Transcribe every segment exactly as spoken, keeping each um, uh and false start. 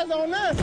eyes on this.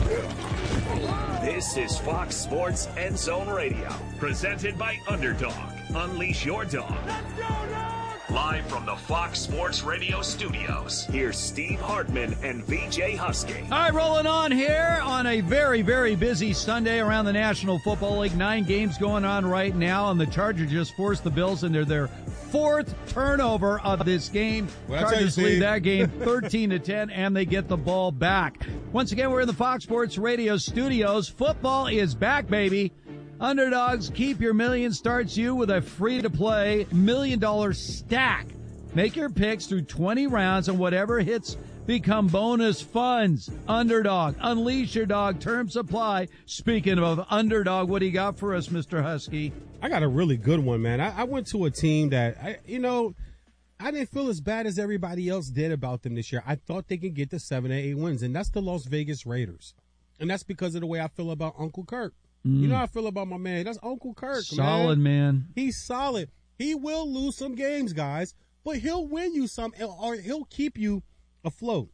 This is Fox Sports End Zone Radio, presented by Underdog. Unleash your dog. Let's go, dog! Live from the Fox Sports Radio studios, here's Steve Hartman and V J Husky. All right, rolling on here on a very, very busy Sunday around the National Football League. Nine games going on right now, and the Chargers just forced the Bills into their fourth turnover of this game. Well, Chargers you, lead that game thirteen to ten, and they get the ball back. Once again, we're in the Fox Sports Radio studios. Football is back, baby. Underdogs, keep your million starts you with a free-to-play million-dollar stack. Make your picks through twenty rounds, and whatever hits become bonus funds. Underdog, unleash your dog. Term supply. Speaking of Underdog, what do you got for us, Mister Husky? I got a really good one, man. I, I went to a team that, I, you know, I didn't feel as bad as everybody else did about them this year. I thought they could get to seven or eight wins, and that's the Las Vegas Raiders. And that's because of the way I feel about Uncle Kirk. Mm. You know how I feel about my man. That's Uncle Kirk, solid, man. man. He's solid. He will lose some games, guys, but he'll win you some, or he'll keep you afloat.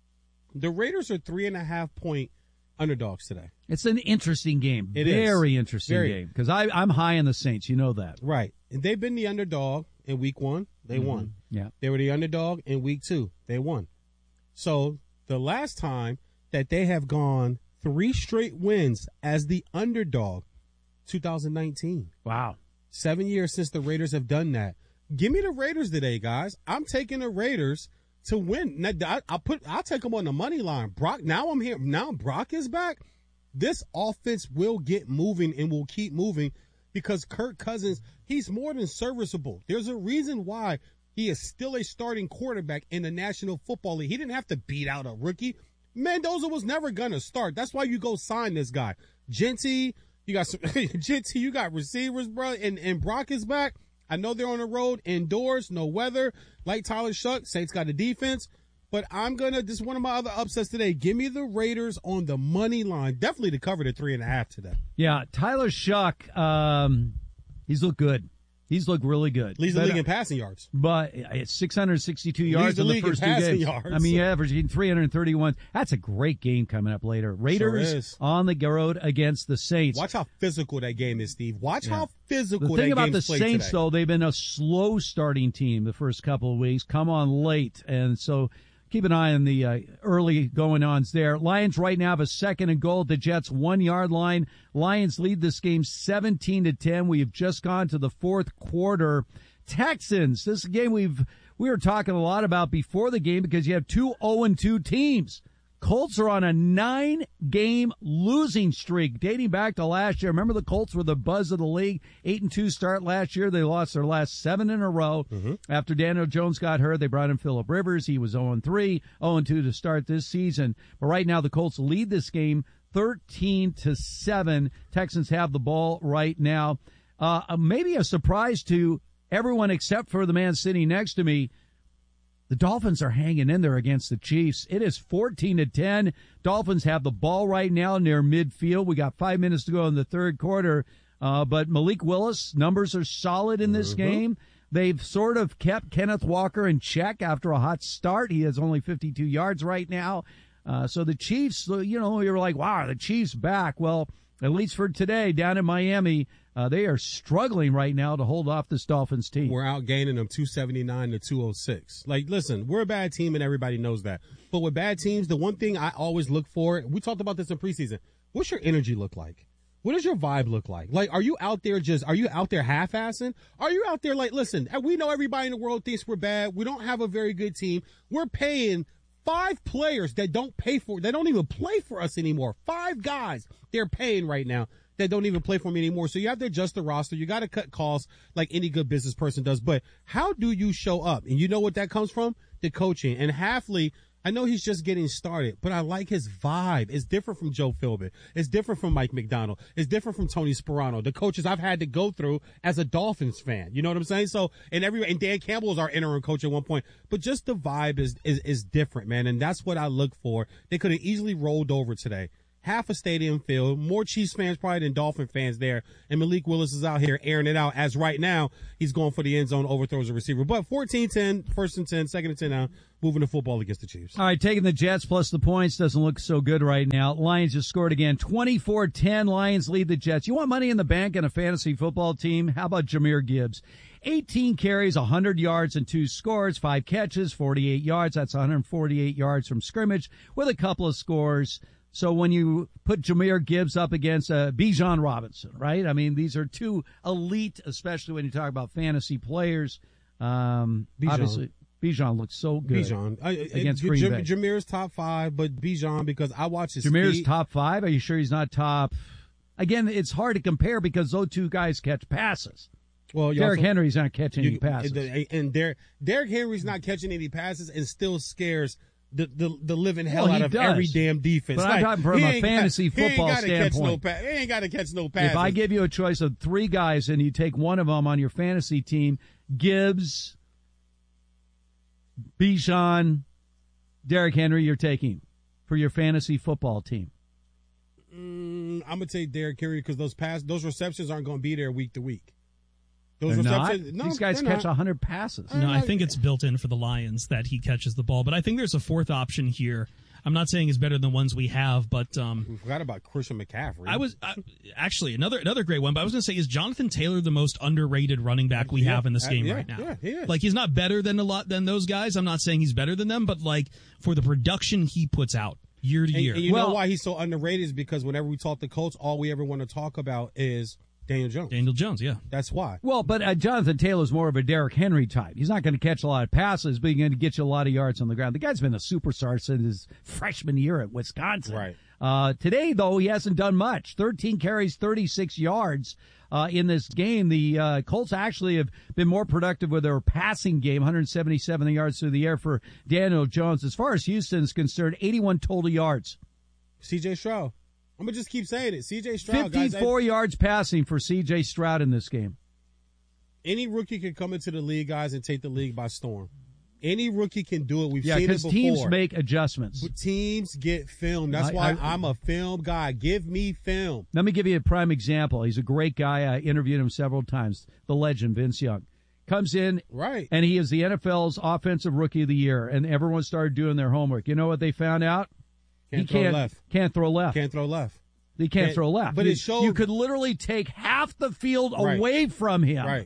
The Raiders are three and a half point underdogs today. It's an interesting game. It Very is. interesting Very. game. Because I'm high on the Saints. You know that. Right. And they've been the underdog in week one. They mm-hmm. won. Yeah. They were the underdog in week two. They won. So the last time that they have gone three straight wins as the underdog, two thousand nineteen. Wow. Seven years since the Raiders have done that. Give me the Raiders today, guys. I'm taking the Raiders to win. Now, I, I'll put, I'll take them on the money line. Brock, now I'm here. Now Brock is back. This offense will get moving and will keep moving because Kirk Cousins, he's more than serviceable. There's a reason why he is still a starting quarterback in the National Football League. He didn't have to beat out a rookie. Mendoza was never going to start. That's why you go sign this guy. Genty, you got some, Genty, you got receivers, bro, and, and Brock is back. I know they're on the road, indoors, no weather. Like Tyler Shuck, Saints got a defense. But I'm going to, this is one of my other upsets today. Give me the Raiders on the money line. Definitely to cover the three and a half today. Yeah, Tyler Shuck, um, he's looked good. He's looked really good. Leads the but, league in passing yards. But it's six hundred sixty-two yards in the, the first in two games. Yards. I mean, averaging three hundred thirty-one. That's a great game coming up later. Raiders sure on the road against the Saints. Watch how physical that game is, Steve. Watch yeah. how physical the that thing game about the is played Saints, today. though, they've been a slow starting team the first couple of weeks. Come on late, and so keep an eye on the uh, early going-ons there. Lions right now have a second and goal at the Jets' one-yard line. Lions lead this game seventeen to ten. We have just gone to the fourth quarter. Texans, this is a game we've we were talking a lot about before the game because you have two oh and two teams. Colts are on a nine-game losing streak dating back to last year. Remember the Colts were the buzz of the league. Eight and two start last year. They lost their last seven in a row. Mm-hmm. After Daniel Jones got hurt, they brought in Phillip Rivers. He was oh and three, oh and two to start this season. But right now the Colts lead this game thirteen to seven. Texans have the ball right now. Uh, maybe a surprise to everyone except for the man sitting next to me. The Dolphins are hanging in there against the Chiefs. It is fourteen to ten. Dolphins have the ball right now near midfield. We got five minutes to go in the third quarter. Uh, but Malik Willis, numbers are solid in this mm-hmm. game. They've sort of kept Kenneth Walker in check after a hot start. He has only fifty-two yards right now. Uh, so the Chiefs, you know, you're like, wow, are the Chiefs back? Well, at least for today down in Miami, Uh, they are struggling right now to hold off this Dolphins team. We're outgaining them two seventy-nine to two oh six. Like, listen, we're a bad team and everybody knows that. But with bad teams, the one thing I always look for, we talked about this in preseason, what's your energy look like? What does your vibe look like? Like, are you out there just, are you out there half-assing? Are you out there like, listen, we know everybody in the world thinks we're bad. We don't have a very good team. We're paying five players that don't pay for, they don't even play for us anymore. Five guys they're paying right now that don't even play for me anymore. So you have to adjust the roster. You got to cut costs like any good business person does. But how do you show up? And you know what that comes from? The coaching. And Hafley, I know he's just getting started, but I like his vibe. It's different from Joe Philbin. It's different from Mike McDonald. It's different from Tony Sperano, the coaches I've had to go through as a Dolphins fan. You know what I'm saying? So, and every, and Dan Campbell was our interim coach at one point, but just the vibe is, is, is different, man. And that's what I look for. They could have easily rolled over today half a stadium filled, more Chiefs fans probably than Dolphin fans there. And Malik Willis is out here airing it out as right now he's going for the end zone, overthrows a receiver. But fourteen ten, first and ten, second and ten now, moving the football against the Chiefs. All right, taking the Jets plus the points doesn't look so good right now. Lions just scored again, twenty-four ten. Lions lead the Jets. You want money in the bank in a fantasy football team? How about Jahmyr Gibbs? eighteen carries, one hundred yards, and two scores, five catches, forty-eight yards. That's one hundred forty-eight yards from scrimmage with a couple of scores. So when you put Jahmyr Gibbs up against uh, Bijan Robinson, right? I mean, these are two elite, especially when you talk about fantasy players. Um, Bijan. Obviously, Bijan looks so good Bijan. I, against I, Green J- Bay. Jahmyr's top five, but Bijan, because I watch his Jahmyr's feet. top five? Are you sure he's not top? Again, it's hard to compare because those two guys catch passes. Well, Derrick also, Henry's not catching you, any passes. And, and Derrick, Derrick Henry's not catching any passes and still scares the, the, the living hell well, out of does. every damn defense. But like, I'm talking from he a ain't fantasy got, football he ain't standpoint. Catch no, he ain't got to catch no passes. If I give you a choice of three guys and you take one of them on your fantasy team, Gibbs, Bijan, Derrick Henry, you're taking for your fantasy football team. Mm, I'm gonna take Derrick Henry because those pass, those receptions aren't going to be there week to week. Those They're not? receptions, no, These guys they're catch not. one hundred passes. No, I think it's built in for the Lions that he catches the ball. But I think there's a fourth option here. I'm not saying it's better than the ones we have, but um, We forgot about Christian McCaffrey. I was I, actually another another great one. But I was going to say, is Jonathan Taylor the most underrated running back we Yeah, have in this uh, game yeah, right now? yeah, he is. Like he's not better than a lot than those guys. I'm not saying he's better than them, but like for the production he puts out year to and, year. and you Well- know why he's so underrated is because whenever we talk to Colts, all we ever want to talk about is Daniel Jones. Daniel Jones, yeah. That's why. Well, but uh, Jonathan Taylor's more of a Derrick Henry type. He's not going to catch a lot of passes, but he's going to get you a lot of yards on the ground. The guy's been a superstar since his freshman year at Wisconsin. Right. Uh, today, though, he hasn't done much. thirteen carries, thirty-six yards uh, in this game. The uh, Colts actually have been more productive with their passing game, one hundred seventy-seven yards through the air for Daniel Jones. As far as Houston's concerned, eighty-one total yards. C J Stroud. I'm going to just keep saying it. C J Stroud, guys. fifty-four yards passing for C J Stroud in this game. Any rookie can come into the league, guys, and take the league by storm. Any rookie can do it. We've Yeah, seen it because before. teams make adjustments. But teams get film. That's I- why I- I'm a film guy. Give me film. Let me give you a prime example. He's a great guy. I interviewed him several times. The legend, Vince Young. Comes in, Right. and he is the N F L's Offensive Rookie of the Year, and everyone started doing their homework. You know what they found out? Can't he throw can't, left. Can't throw left. Can't throw left. he can't, can't- throw left. but you, it showed- you could literally take half the field Right. away from him. Right.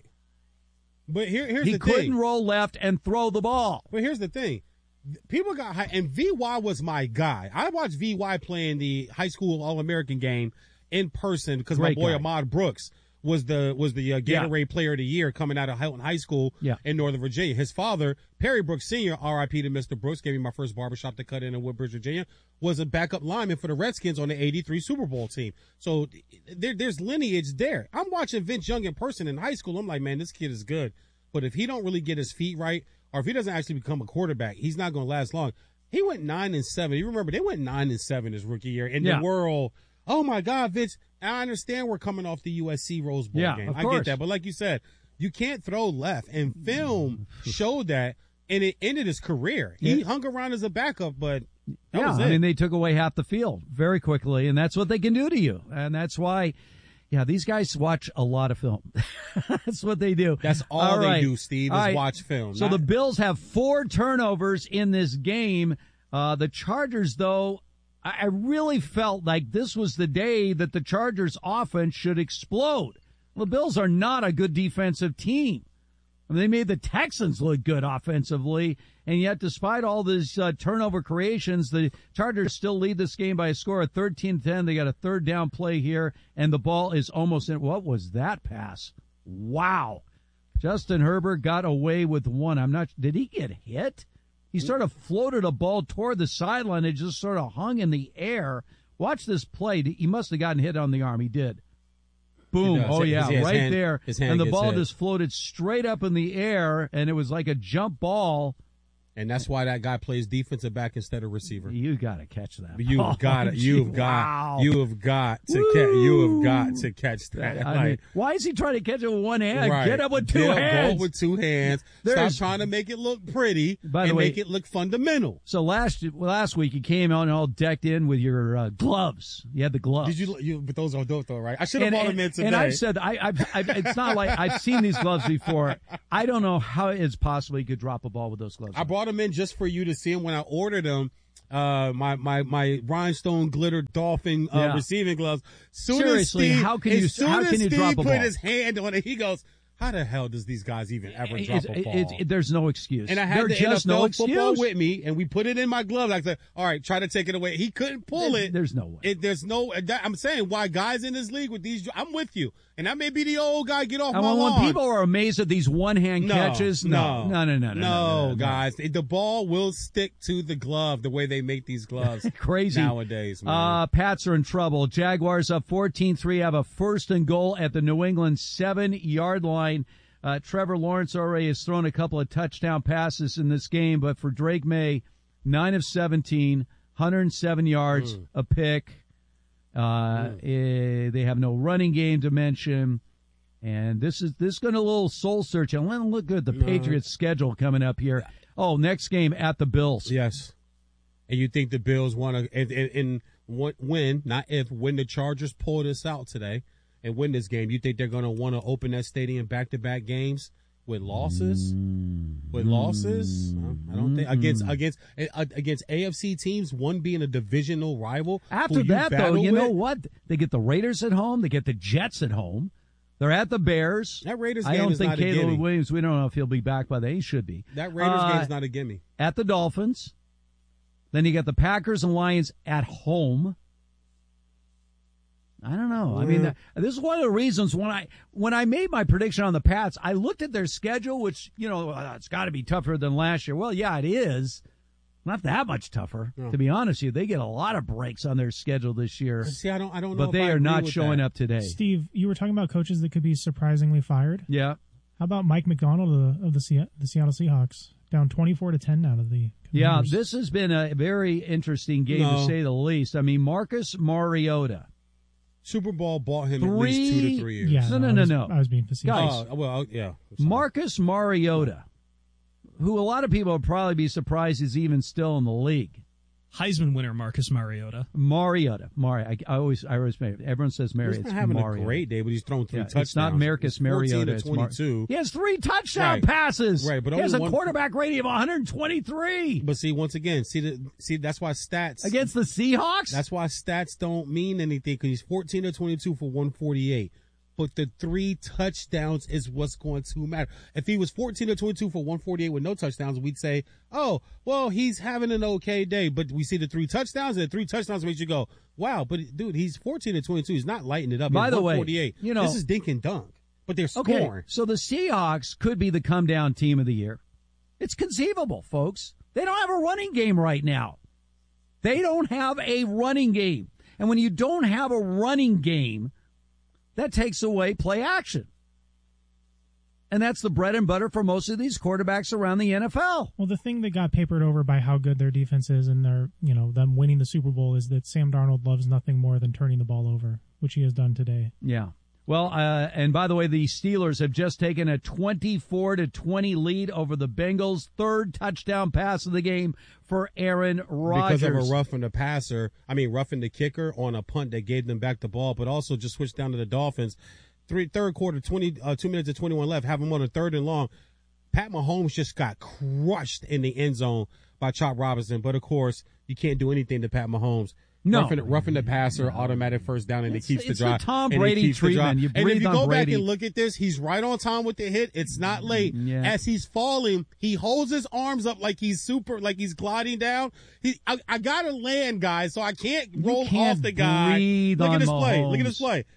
But here, here's He the couldn't thing. roll left and throw the ball. But here's the thing. People got high, and V Y was my guy. I watched V Y play in the high school All-American game in person because my Great boy guy. Ahmad Brooks was the was the uh, Yeah. Gatorade Player of the Year coming out of Houghton High School Yeah. in Northern Virginia. His father, Perry Brooks Senior, R I P to Mister Brooks, gave me my first barbershop to cut in in Woodbridge, Virginia, was a backup lineman for the Redskins on the eighty-three Super Bowl team. So there, there's lineage there. I'm watching Vince Young in person in high school. I'm like, man, this kid is good. But if he don't really get his feet right, or if he doesn't actually become a quarterback, he's not going to last long. He went nine and seven. You remember they went nine and seven his rookie year, and Yeah. the world. Oh my God, Vince! I understand we're coming off the U S C Rose Bowl Yeah, game. of I course. get that, but like you said, you can't throw left, and film showed that, and it ended his career. He Yeah. hung around as a backup, but that yeah, was it. I mean, they took away half the field very quickly, and that's what they can do to you. And that's why, yeah, these guys watch a lot of film. That's what they do. That's all, they right. do, Steve, All is right. watch film. So Not- the Bills have four turnovers in this game. Uh, the Chargers, though, I, I really felt like this was the day that the Chargers offense should explode. The Bills are not a good defensive team. I mean, they made the Texans look good offensively, and yet despite all these uh, turnover creations, the Chargers still lead this game by a score of thirteen ten. They got a third down play here, and the ball is almost in. What was that pass? Wow. Justin Herbert got away with one. I'm not, did he get hit? He sort of floated a ball toward the sideline. It just sort of hung in the air. Watch this play. He must have gotten hit on the arm. He did. Boom. He does. Oh, His- yeah, his right hand- there. his hand And the gets ball hit. just floated straight up in the air, and it was like a jump ball. And that's why that guy plays defensive back instead of receiver. You got to catch that. You've oh, got it. You've gee, got. wow. You have got to catch. You have got to catch that. I Like, mean, why is he trying to catch it with one hand? right. Get up with two Get up, hands. Go with two hands. There's- Stop trying to make it look pretty By the and way- make it look fundamental. So last last week you came out and all decked in with your uh, gloves. You had the gloves. Did you? you but those are dope though, right? I should have And, bought and, them in today. and I've said I, I've, I've, it's not like I've seen these gloves before. I don't know how it's possible you could drop a ball with those gloves. I brought them in just for you to see them when I ordered them. Uh, my, my, my rhinestone glitter dolphin, uh, Yeah. receiving gloves. Soon Seriously, as Steve, how can as you- soon how as can you Steve drop a put ball? his hand on it, he goes, how the hell does these guys even ever drop It's- a ball? it's- it- there's no excuse. And I had There's the just N F L no football excuse. with me, and we put it in my glove. I said, all right, try to take it away. He couldn't pull There- it. there's no way. It, there's no, I'm saying why guys in this league with these, I'm with you. And that may be the old guy, get off And my when, lawn. when people are amazed at these one-hand no, catches, no, no, no, no, no, no, no, no. guys. The ball will stick to the glove the way they make these gloves Crazy. nowadays, man. Uh, Pats are in trouble. Jaguars up fourteen three, have a first and goal at the New England seven-yard line. Uh, Trevor Lawrence already has thrown a couple of touchdown passes in this game, but for Drake May, nine of seventeen, one hundred seven yards, Mm. a pick. Uh, eh, they have no running game to mention. And this is this is going to a little soul searching. Let them look good. The Patriots schedule coming up here. Oh, next game at the Bills. Yes. And you think the Bills want to, and, and, and win, not if, when the Chargers pull this out today and win this game, you think they're going to want to open that stadium back-to-back games with losses? With losses? I don't think against against uh, against A F C teams, one being a divisional rival. After who you that, though, battle you know with. what? They get the Raiders at home. They get the Jets at home. They're at the Bears. That Raiders I game don't is think not a Caleb gimme. Williams, we don't know if he'll be back by then. He should be. That Raiders Uh, game is not a gimme. At the Dolphins. Then you got the Packers and Lions at home. I don't know. I mean, Yeah. this is one of the reasons when I when I made my prediction on the Pats, I looked at their schedule, which, you know, uh, it's got to be tougher than last year. Well, yeah, it is. Not that much tougher, No. to be honest with you. They get a lot of breaks on their schedule this year, See, I don't, I don't know. but if they I are agree not with showing that. up today. Steve, you were talking about coaches that could be surprisingly fired. Yeah. How about Mike McDonald of the, of the, Se- the Seattle Seahawks? Down twenty-four to ten out of the Yeah, Commanders. this has been a very interesting game, to No. say the least. I mean, Marcus Mariota. Super Bowl bought him at Three- least two to three years. Yeah, No, no, I no, was, no. I was being facetious. Guys. Oh, well, yeah. Sorry. Marcus Mariota, who a lot of people would probably be surprised is even still in the league. Heisman winner Marcus Mariota. Mariota. Mari. I, I always, I always, everyone says He's Mariota. not It's having Mariota. a great day, but he's thrown three Yeah, touchdowns. it's not Marcus Mariota. fourteen It's to Mar- twenty-two. He has three touchdown Right. passes. Right, but he has a only one- quarterback rating of one hundred twenty-three But see, once again, see the see that's why stats against the Seahawks. That's why stats don't mean anything because he's fourteen to twenty-two for one forty-eight. But the three touchdowns is what's going to matter. If he was fourteen to twenty-two for one forty-eight with no touchdowns, we'd say, oh, well, he's having an okay day. But we see the three touchdowns, and the three touchdowns makes you go, wow, but dude, he's fourteen to twenty-two. He's not lighting it up. By He's the way, one forty-eight. you know- this is dink and dunk. But they're Okay, scoring. so the Seahawks could be the come down team of the year. It's conceivable, folks. They don't have a running game right now. They don't have a running game. And when you don't have a running game, that takes away play action. And that's the bread and butter for most of these quarterbacks around the N F L. Well, the thing that got papered over by how good their defense is and their, you know, them winning the Super Bowl is that Sam Darnold loves nothing more than turning the ball over, which he has done today. Yeah. Well, uh, and by the way, the Steelers have just taken a twenty-four to twenty lead over the Bengals. Third touchdown pass of the game for Aaron Rodgers. Because of a roughing the passer, I mean, roughing the kicker on a punt that gave them back the ball, but also just switched down to the Dolphins. Three, third quarter, twenty, uh, two minutes and twenty-one left, have them on a third and long. Pat Mahomes just got crushed in the end zone by Chop Robinson, but of course, you can't do anything to Pat Mahomes. No. Roughing, roughing the passer, automatic first down, and It's- it keeps it's the the drive. Tom and it Brady keeps the drive. treatment. You and if breathed you on go Brady. back and look at this, he's right on time with the hit. It's not late. Yeah. As he's falling, he holds his arms up like he's super, like he's gliding down. He, I, I gotta land, guys, so I can't roll can't off the guy. breathe Look on at this play. Look at Mahomes. this play.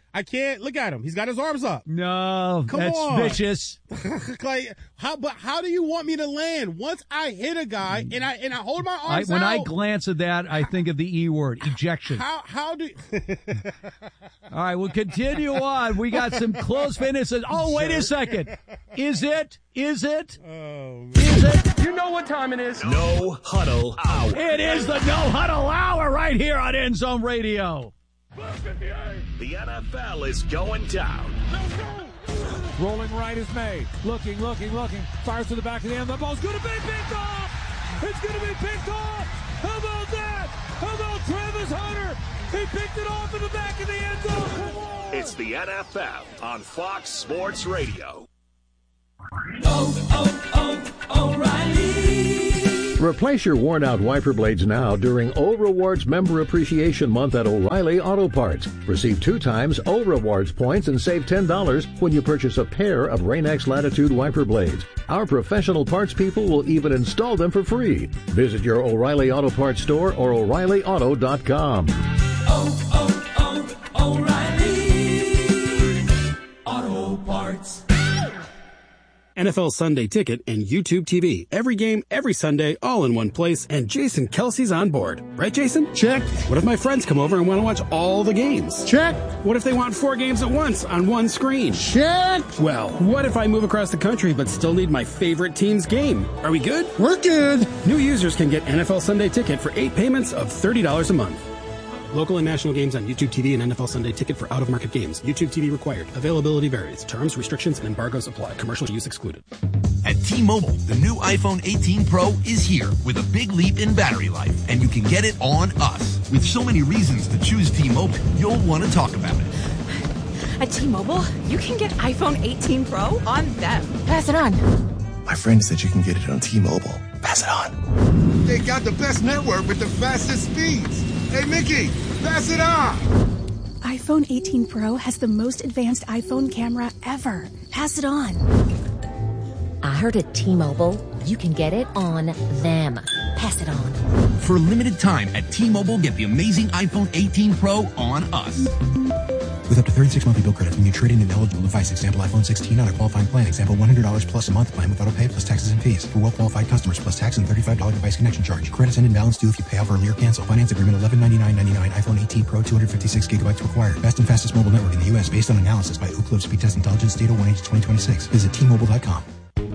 I can't look at him. He's got his arms up. No, Come that's on. vicious. Like how? But how do you want me to land? Once I hit a guy and I and I hold my I, arms when out. I glance at that, I think of the E word, ejection. How how do? All right, we'll continue on. We got some close finishes. Oh, wait a second. Is it? Is it? Oh, Is it? You know what time it is. No Huddle Hour. It is the No Huddle Hour right here on End Zone Radio. The N F L is going down. Rolling right is made. Looking, looking, looking. Fires to the back of the end. The ball's going to be picked off. It's going to be picked off. How about that? How about Travis Hunter? He picked it off in the back of the end zone. Come on. It's the N F L on Fox Sports Radio. Oh, oh, oh, O'Reilly. Replace your worn-out wiper blades now during O Rewards Member Appreciation Month at O'Reilly Auto Parts. Receive two times O Rewards points and save ten dollars when you purchase a pair of Rain-X Latitude wiper blades. Our professional parts people will even install them for free. Visit your O'Reilly Auto Parts store or O'Reilly Auto dot com. Oh, oh, oh, O'Reilly Auto Parts. N F L Sunday Ticket and YouTube T V. Every game, every Sunday, all in one place, and Jason Kelsey's on board. Right, Jason? Check. What if my friends come over and want to watch all the games? Check. What if they want four games at once on one screen? Check. Well, what if I move across the country but still need my favorite team's game? Are we good? We're good. New users can get N F L Sunday Ticket for eight payments of thirty dollars a month. Local and national games on YouTube T V and N F L Sunday Ticket for out-of-market games. YouTube T V required. Availability varies. Terms, restrictions, and embargoes apply. Commercial use excluded. At T-Mobile, the new iPhone eighteen Pro is here with a big leap in battery life, and you can get it on us. With so many reasons to choose T-Mobile, you'll want to talk about it. At T-Mobile, you can get iPhone eighteen Pro on them. Pass it on. My friend said you can get it on T-Mobile. Pass it on. They got the best network with the fastest speeds. Hey, Mickey, pass it on. iPhone eighteen Pro has the most advanced iPhone camera ever. Pass it on. I heard at T-Mobile, you can get it on them. Pass it on. For a limited time at T-Mobile, get the amazing iPhone eighteen Pro on us. With up to thirty-six monthly bill credits when you trade in an eligible device. Example, iPhone sixteen on a qualifying plan. Example, one hundred dollars plus a month plan with auto pay plus taxes and fees. For well-qualified customers plus tax and thirty-five dollars device connection charge. Credits and imbalance due if you pay off early or cancel. Finance agreement eleven ninety-nine ninety-nine. iPhone eighteen Pro two hundred fifty-six gigabytes required. Best and fastest mobile network in the U S based on analysis by Ookla Speed Test Intelligence Data one H twenty twenty-six. Visit T Mobile dot com.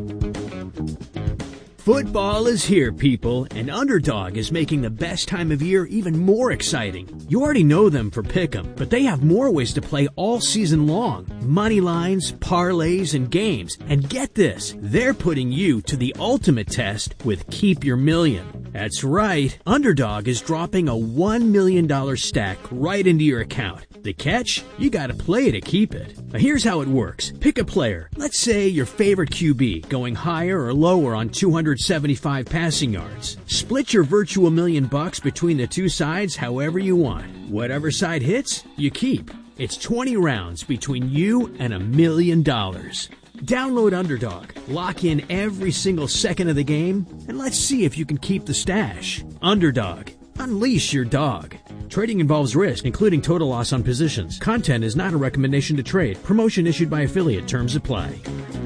Football is here, people, and Underdog is making the best time of year even more exciting. You already know them for Pick'em, but they have more ways to play all season long. Money lines, parlays, and games. And get this, they're putting you to the ultimate test with Keep Your Million. That's right, Underdog is dropping a one million dollars stack right into your account. The catch? You gotta play to keep it. Now here's how it works. Pick a player. Let's say your favorite Q B, going higher or lower on two hundred seventy-five passing yards. Split your virtual million bucks between the two sides however you want. Whatever side hits, you keep. It's twenty rounds between you and a million dollars. Download Underdog, lock in every single second of the game, and let's see if you can keep the stash. Underdog. Unleash your dog. Trading involves risk, including total loss on positions. Content is not a recommendation to trade. Promotion issued by affiliate. Terms apply.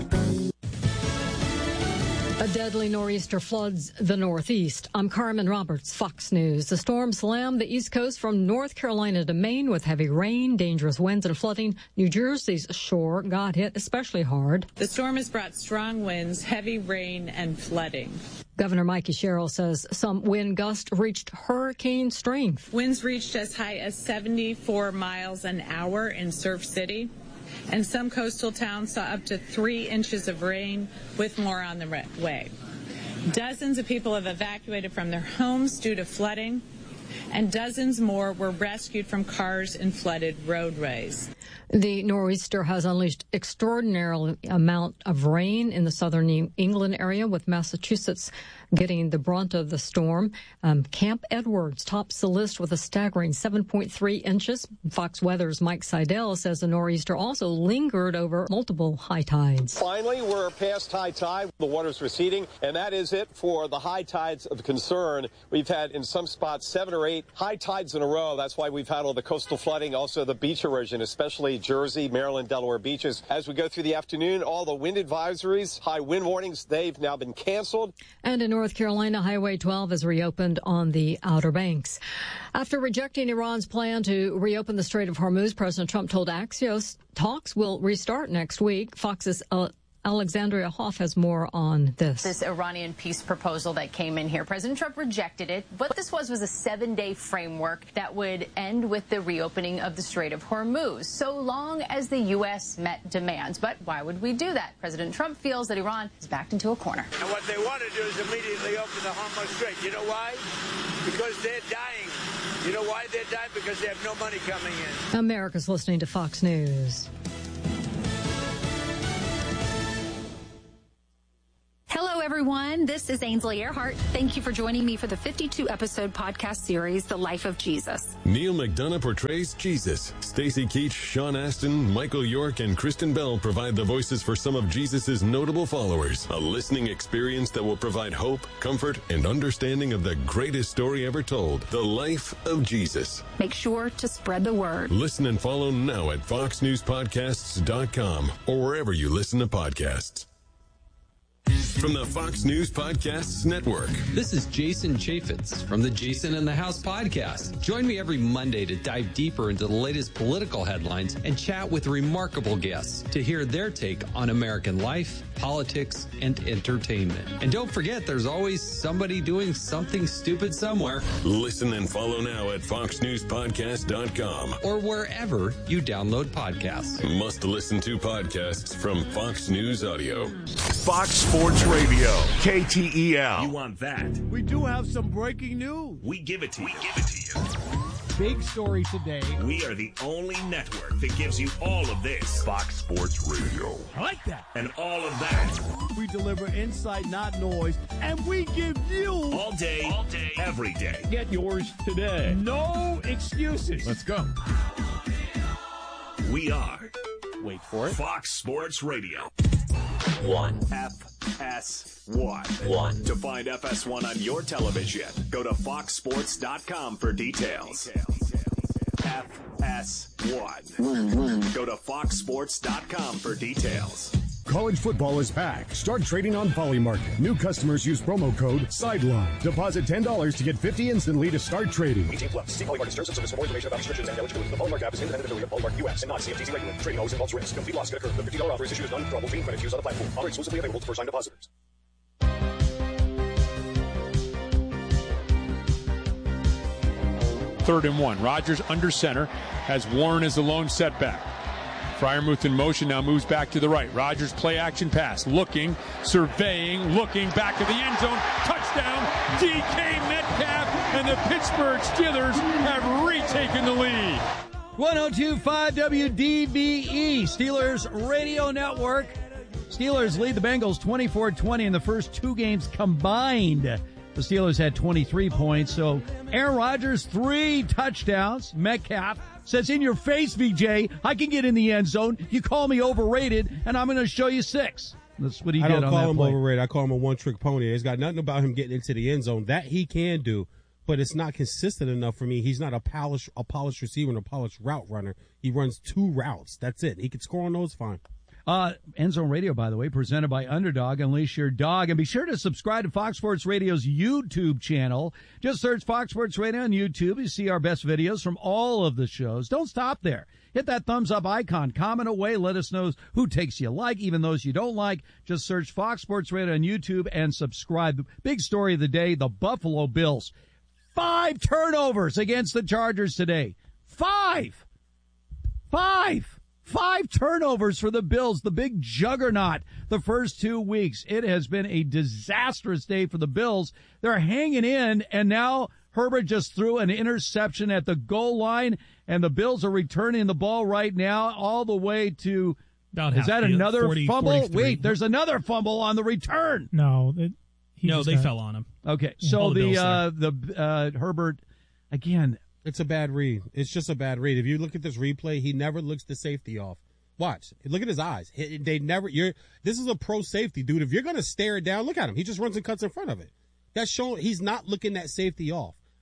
A deadly nor'easter floods the Northeast. I'm Carmen Roberts, Fox News. The storm slammed the East Coast from North Carolina to Maine with heavy rain, dangerous winds, and flooding. New Jersey's shore got hit especially hard. The storm has brought strong winds, heavy rain, and flooding. Governor Mikey Sherrill says some wind gusts reached hurricane strength. Winds reached as high as seventy-four miles an hour in Surf City. And some coastal towns saw up to three inches of rain, with more on the way. Dozens of people have evacuated from their homes due to flooding, and dozens more were rescued from cars in flooded roadways. The nor'easter has unleashed extraordinary amount of rain in the southern New England area, with Massachusetts getting the brunt of the storm. Um, Camp Edwards tops the list with a staggering seven point three inches. Fox Weather's Mike Seidel says the nor'easter also lingered over multiple high tides. Finally, we're past high tide. The water's receding, and that is it for the high tides of concern. We've had in some spots seven or eight eight high tides in a row. That's why we've had all the coastal flooding, also the beach erosion, especially Jersey, Maryland, Delaware beaches. As we go through the afternoon, all the wind advisories, high wind warnings, they've now been canceled. And in North Carolina, Highway twelve is reopened on the Outer Banks. After rejecting Iran's plan to reopen the Strait of Hormuz, President Trump told Axios talks will restart next week. Fox's uh, Alexandria Hoff has more on this. This Iranian peace proposal that came in here, President Trump rejected it. What this was was a seven-day framework that would end with the reopening of the Strait of Hormuz, so long as the U S met demands. But why would we do that? President Trump feels that Iran is backed into a corner. And what they want to do is immediately open the Hormuz Strait. You know why? Because they're dying. You know why they're dying? Because they have no money coming in. America's listening to Fox News. Hello, everyone. This is Ainsley Earhart. Thank you for joining me for the fifty-two episode podcast series, The Life of Jesus. Neil McDonough portrays Jesus. Stacey Keach, Sean Astin, Michael York, and Kristen Bell provide the voices for some of Jesus' notable followers. A listening experience that will provide hope, comfort, and understanding of the greatest story ever told, The Life of Jesus. Make sure to spread the word. Listen and follow now at fox news podcasts dot com or wherever you listen to podcasts. From the Fox News Podcasts Network. This is Jason Chaffetz from the Jason in the House podcast. Join me every Monday to dive deeper into the latest political headlines and chat with remarkable guests to hear their take on American life, politics, and entertainment. And don't forget, there's always somebody doing something stupid somewhere. Listen and follow now at fox news podcast dot com or wherever you download podcasts. Must listen to podcasts from Fox News Audio. Fox Sports Radio, K T E L. You want that? We do have some breaking news. We give it to you. We give it to you. Big story today. We are the only network that gives you all of this. Fox Sports Radio. I like that. And all of that. We deliver insight, not noise, and we give you all day, all day, every day. Get yours today. No excuses. Let's go. We are. Wait for it. Fox Sports Radio. One. F S one. One. To find F S one on your television, go to fox sports dot com for details. F S one. Go to fox sports dot com for details. College football is back. Start trading on Polymarket. New customers use promo code SIDELINE. Deposit ten dollars to get fifty dollars instantly to start trading. eighteen plus. See Polymarket terms and service for more information about restrictions and eligibility. The Polymarket app is independent affiliate of Polymarket U S and not C F T C regulated. Trading always involves risk. Complete loss could occur. The fifty dollars offer is issued as non-withdrawable green credit used on the platform. Offer exclusively available to first-time depositors. Third and one. Rodgers under center has Warren as the lone setback. Freiermuth in motion, now moves back to the right. Rodgers play action pass, looking, surveying, looking back to the end zone. Touchdown, D K Metcalf, and the Pittsburgh Steelers have retaken the lead. one oh two point five W D V E, Steelers Radio Network. Steelers lead the Bengals twenty-four twenty in the first two games combined. The Steelers had twenty-three points, so Aaron Rodgers, three touchdowns. Metcalf says, in your face, V J, I can get in the end zone. You call me overrated, and I'm going to show you six. That's what he I did don't on call that him play. overrated. I call him a one-trick pony. It's got nothing about him getting into the end zone. That he can do, but it's not consistent enough for me. He's not a polished, a polished receiver and a polished route runner. He runs two routes. That's it. He can score on those fine. Uh, End Zone Radio, by the way, presented by Underdog. Unleash your dog. And be sure to subscribe to Fox Sports Radio's YouTube channel. Just search Fox Sports Radio on YouTube. You see our best videos from all of the shows. Don't stop there. Hit that thumbs up icon. Comment away. Let us know who takes you like, even those you don't like. Just search Fox Sports Radio on YouTube and subscribe. The big story of the day, the Buffalo Bills. Five turnovers against the Chargers today. Five. Five. Five turnovers for the Bills, the big juggernaut the first two weeks. It has been a disastrous day for the Bills. They're hanging in, and now Herbert just threw an interception at the goal line, and the Bills are returning the ball right now all the way to About is that half, another forty, fumble? forty-three. Wait, there's another fumble on the return. No, it, he no, just they got- fell on him. Okay, Yeah. so All the the Bills uh, the uh, Herbert, again, It's a bad read. It's just a bad read. If you look at this replay, he never looks the safety off. Watch. Look at his eyes. He- They never. You're. This is a pro safety, dude. If you're gonna stare it down, look at him. He just runs and cuts in front of it. That's showing he's not looking that safety off.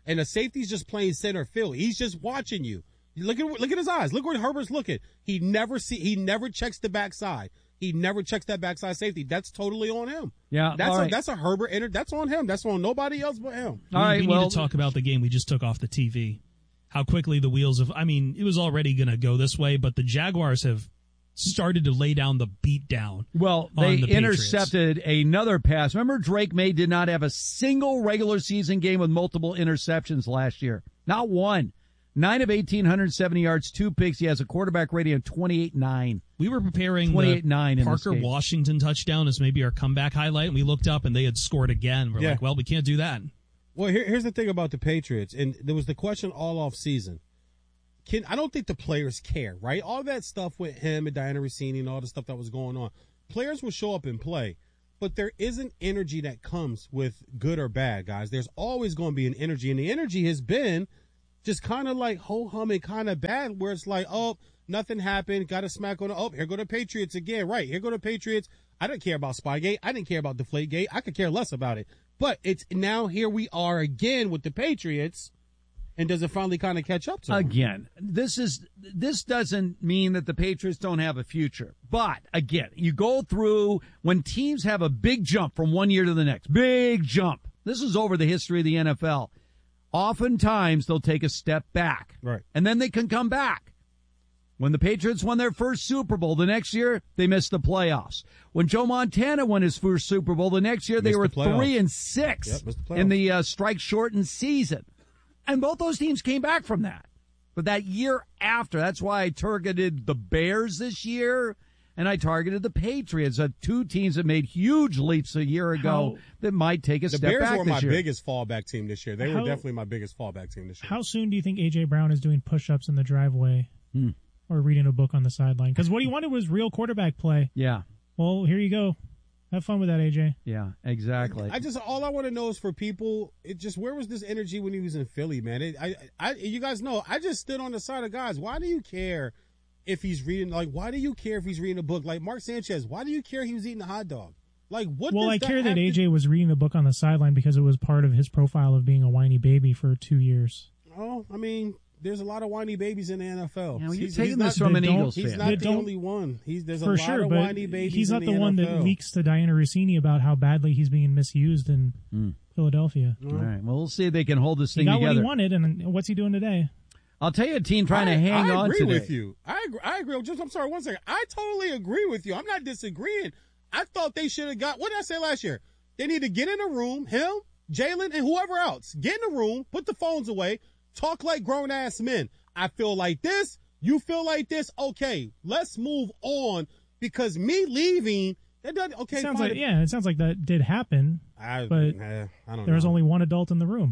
and the safety's just playing center field. He's just watching you. Look at look at his eyes. Look where Herbert's looking. He never see. He never checks the backside. He never checks that backside safety. That's totally on him. Yeah, that's all a, right. that's a Herbert enter. That's on him. That's on nobody else but him. All right, we, we well, need to talk about the game we just took off the T V. How quickly the wheels of, I mean, it was already going to go this way, but the Jaguars have started to lay down the beat down. Well, they the intercepted another pass. Remember, Drake May did not have a single regular season game with multiple interceptions last year. Not one. Nine of eighteen, one hundred seventy yards, two picks. He has a quarterback rating of twenty-eight nine. We were preparing twenty-eight nine the Parker Washington touchdown as maybe our comeback highlight, and we looked up and they had scored again. We're yeah. like, well, we can't do that. Well, here, here's the thing about the Patriots, and there was the question all off season. Can I don't think the players care, right? All that stuff with him and Diana Rossini and all the stuff that was going on. Players will show up and play, but there is an energy that comes with good or bad, guys. There's always going to be an energy, and the energy has been just kind of like ho-hum and kind of bad, where it's like, oh, nothing happened, got a smack on the, oh, here go the Patriots again. Right, here go the Patriots. I didn't care about Spygate. I didn't care about Deflategate. I could care less about it. But it's now here we are again with the Patriots, and does it finally kind of catch up to them? Again, this is this doesn't mean that the Patriots don't have a future. But, again, you go through when teams have a big jump from one year to the next, big jump. This is over the history of the N F L. Oftentimes, they'll take a step back. Right. And then they can come back. When the Patriots won their first Super Bowl, the next year, they missed the playoffs. When Joe Montana won his first Super Bowl, the next year, they missed were the three and six yep, missed the in the uh, strike-shortened season. And both those teams came back from that. But that year after, that's why I targeted the Bears this year, and I targeted the Patriots, uh, two teams that made huge leaps a year ago how, that might take a the step Bears back were this my year. biggest fallback team this year. They how, were definitely my biggest fallback team this year. How soon do you think A J. Brown is doing push-ups in the driveway hmm. or reading a book on the sideline? Because what he wanted was real quarterback play. Yeah. Well, here you go. Have fun with that, A J. Yeah, exactly. I just all I want to know is for people. It just where was this energy when he was in Philly, man? It, I, I, you guys know. I just stood on the side of guys. Why do you care if he's reading? Like, why do you care if he's reading a book? Like Mark Sanchez. Why do you care he was eating a hot dog? Like, what? Well, does I that care that have A J to... was reading the book on the sideline because it was part of his profile of being a whiny baby for two years. Oh, I mean. There's a lot of whiny babies in the N F L. Yeah, well, you're he's, taking he's this not, from an Eagles He's fan. not They the don't- only one. He's there's a For lot sure, of but whiny babies. he's not in the, the, one N F L. that leaks to Diana Rossini about how badly he's being misused in Mm. Philadelphia. All right. Well, we'll see if they can hold this He thing got together. what he wanted, and what's he doing today? I'll tell you a team trying I, to hang I on agree today. with you. I agree. I agree. Just I'm sorry. One second. I totally agree with you. I'm not disagreeing. I thought they should have got. What did I say last year? They need to get in a room. Him, Jalen, and whoever else. Get in a room. Put the phones away. Talk like grown ass men. I feel like this. You feel like this. Okay, let's move on because me leaving. That doesn't. Okay, It sounds fine. like yeah, it sounds like that did happen, I, but eh, I don't there was know. only one adult in the room.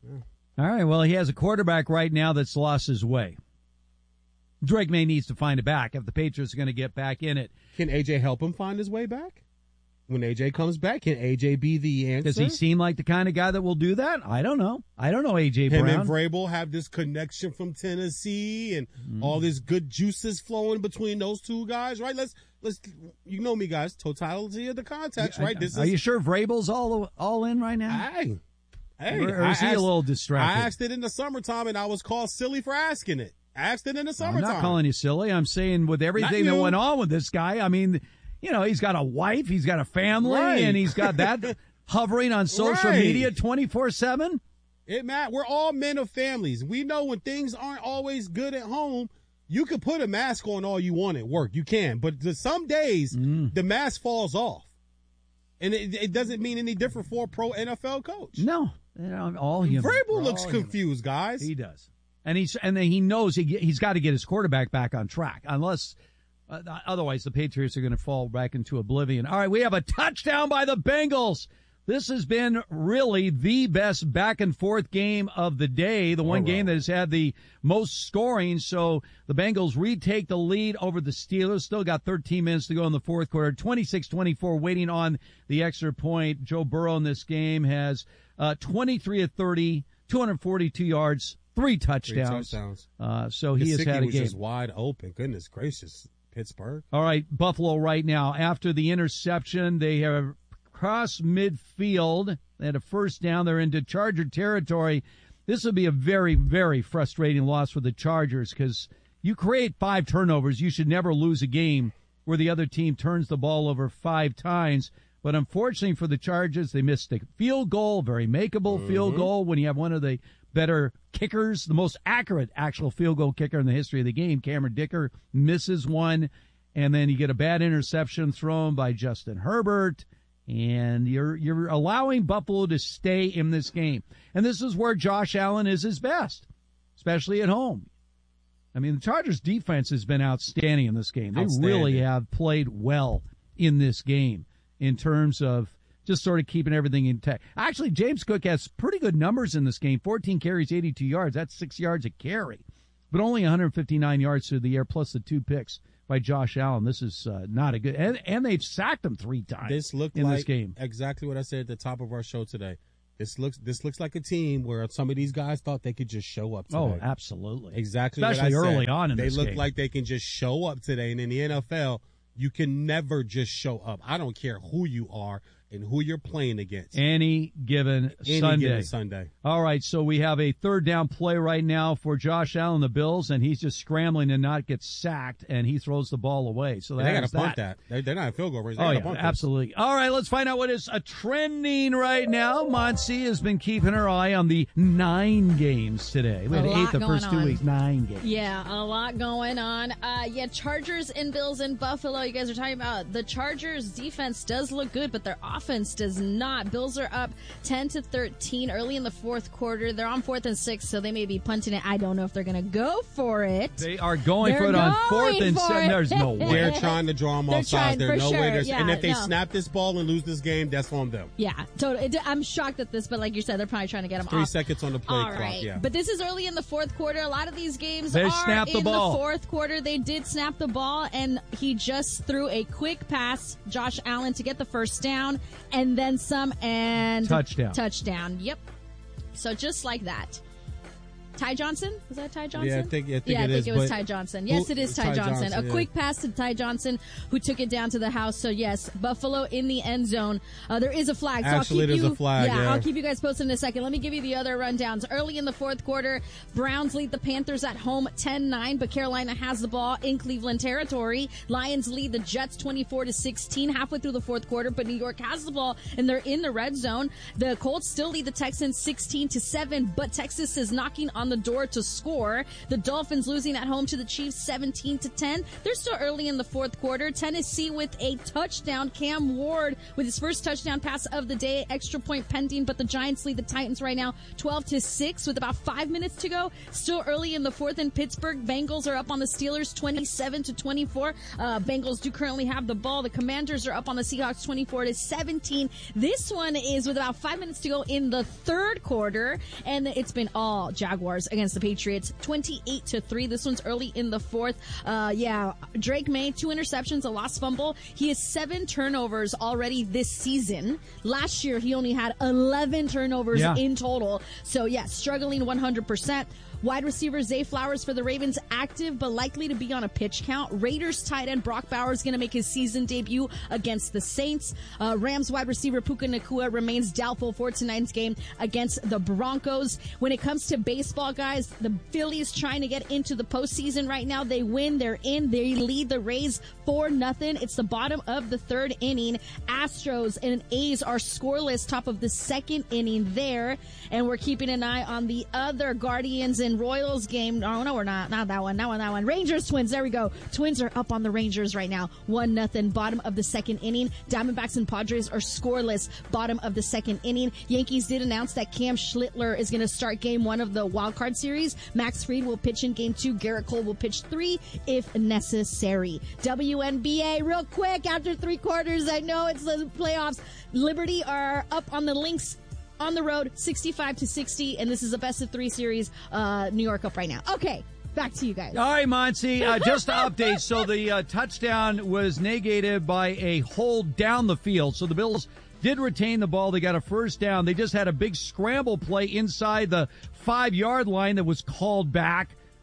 All right. Well, he has a quarterback right now that's lost his way. Drake May needs to find it back if the Patriots are going to get back in it. Can A J help him find his way back? When A J comes back, can A J be the answer? Does he seem like the kind of guy that will do that? I don't know. I don't know A J Him Brown. and Vrabel have this connection from Tennessee, and Mm. all this good juices flowing between those two guys, right? Let's let's you know me, guys. Totality of the context, right? This Are is. you sure Vrabel's all all in right now? Hey, hey, Or- or I is he a asked- little distracted? I asked it in the summertime, and I was called silly for asking it. I asked it in the I'm summertime. not calling you silly. I'm saying with everything that you. went on with this guy, I mean, you know, he's got a wife, he's got a family, Right. and he's got that hovering on social Right. media twenty-four seven. It Matt, we're all men of families. We know when things aren't always good at home, you can put a mask on all you want at work. You can, but the, some days Mm. the mask falls off, and it, it doesn't mean any different for a pro N F L coach. No, you know, all human. Vrabel We're looks all human. confused, guys. He does, and he's and then he knows he he's got to get his quarterback back on track, unless uh, otherwise the Patriots are going to fall back into oblivion. All right, we have a touchdown by the Bengals. This has been really the best back and forth game of the day, the one game that has had the most scoring. So the Bengals retake the lead over the Steelers. Still got thirteen minutes to go in the fourth quarter. twenty-six twenty-four waiting on the extra point. Joe Burrow in this game has uh, twenty-three of thirty, two hundred forty-two yards, three touchdowns. Three touchdowns. Uh, so he has Gesicki had a was game. just wide open. Goodness gracious, Pittsburgh. All right, Buffalo right now. After the interception, they have crossed midfield. They had a first down. They're into Charger territory. this would be a very, very frustrating loss for the Chargers because you create five turnovers. You should never lose a game where the other team turns the ball over five times. But unfortunately for the Chargers, they missed a field goal, very makeable mm-hmm. field goal when you have one of the better kickers, the most accurate actual field goal kicker in the history of the game. Cameron Dicker misses one, and then you get a bad interception thrown by Justin Herbert, and you're you're allowing Buffalo to stay in this game. And this is where Josh Allen is his best, especially at home. I mean, the Chargers' defense has been outstanding in this game. They really have played well in this game in terms of just sort of keeping everything intact. Actually, James Cook has pretty good numbers in this game. fourteen carries, eighty-two yards. That's six yards a carry. But only one hundred fifty-nine yards through the air, plus the two picks by Josh Allen. This is uh, not a good – and and they've sacked him three times this looked in like this game. Exactly what I said at the top of our show today. This looks this looks like a team where some of these guys thought they could just show up today. Oh, absolutely. Exactly Especially what I early said. on in they this game. They look like they can just show up today. And in the N F L, you can never just show up. I don't care who you are and who you're playing against. Any given Any Sunday. given Sunday. All right, so we have a third down play right now for Josh Allen, the Bills, and he's just scrambling to not get sacked, and he throws the ball away. So they got to punt that. that. They're not a field goal range. They oh, gotta yeah, punt absolutely. All right, let's find out what is a trending right now. Monty has been keeping her eye on the nine games today. We had eight the first two on. weeks, nine games. Yeah, a lot going on. Uh, yeah, Chargers and Bills in Buffalo. You guys are talking about the Chargers' defense does look good, but their offense does not. Not. Bills are up ten to thirteen early in the fourth quarter. They're on fourth and six, so they may be punting it. I don't know if they're going to go for it. They are going they're for it on fourth and seven. There's no way. They're trying to draw them off sides. There's no sure. way. There's, yeah, and if they no. snap this ball and lose this game, that's on them. Yeah, totally. I'm shocked at this, but like you said, they're probably trying to get them Three off. seconds on the play All clock. right. Yeah. But this is early in the fourth quarter. A lot of these games they are snapped the in ball. the fourth quarter. They did snap the ball, and he just threw a quick pass, Josh Allen, to get the first down, and then some, and touchdown. Touchdown. Yep. So just like that. Ty Johnson? Was that Ty Johnson? Yeah, I think, I think yeah, it I think is, it was but Ty Johnson. Yes, who, it is Ty, Ty Johnson. Johnson. A yeah. quick pass to Ty Johnson, who took it down to the house. So, yes, Buffalo in the end zone. Uh, there is a flag. So Actually, I'll keep there's you, a flag, yeah, yeah. I'll keep you guys posted in a second. Let me give you the other rundowns. Early in the fourth quarter, Browns lead the Panthers at home ten nine, but Carolina has the ball in Cleveland territory. Lions lead the Jets twenty-four to sixteen halfway through the fourth quarter, but New York has the ball, and they're in the red zone. The Colts still lead the Texans sixteen to seven, but Texas is knocking on the door to score. The Dolphins losing at home to the Chiefs seventeen to ten. They're still early in the fourth quarter. Tennessee with a touchdown. Cam Ward with his first touchdown pass of the day. Extra point pending, but the Giants lead the Titans right now twelve to six with about five minutes to go. Still early in the fourth in Pittsburgh. Bengals are up on the Steelers twenty-seven to twenty-four. Uh, Bengals do currently have the ball. The Commanders are up on the Seahawks twenty-four to seventeen. This one is with about five minutes to go in the third quarter, and it's been all Jaguars against the Patriots. twenty-eight to three. This one's early in the fourth. Uh, yeah, Drake May, two interceptions, a lost fumble. He has seven turnovers already this season. Last year, he only had eleven turnovers yeah. in total. So, yeah, struggling one hundred percent. Wide receiver Zay Flowers for the Ravens active, but likely to be on a pitch count. Raiders tight end Brock Bowers going to make his season debut against the Saints. Uh, Rams wide receiver Puka Nacua remains doubtful for tonight's game against the Broncos. When it comes to baseball, guys, the Phillies trying to get into the postseason right now. They win. They're in. They lead the Rays four nothing. It's the bottom of the third inning. Astros and A's are scoreless top of the second inning there. And we're keeping an eye on the other Guardians and Royals game. Oh, no, we're not. Not that one. Not one, that one. Rangers, Twins. There we go. Twins are up on the Rangers right now. one nothing. Bottom of the second inning. Diamondbacks and Padres are scoreless. Bottom of the second inning. Yankees did announce that Cam Schlittler is going to start game one of the wild card series. Max Fried will pitch in game two. Garrett Cole will pitch three if necessary. W N B A, real quick, after three quarters. I know it's the playoffs. Liberty are up on the Lynx on the road, sixty-five to sixty, and this is a best of three series. Uh, New York up right now. Okay, back to you guys. All right, Monty, uh, just to update. So the uh, touchdown was negated by a hold down the field. So the Bills did retain the ball. They got a first down. They just had a big scramble play inside the five-yard line that was called back.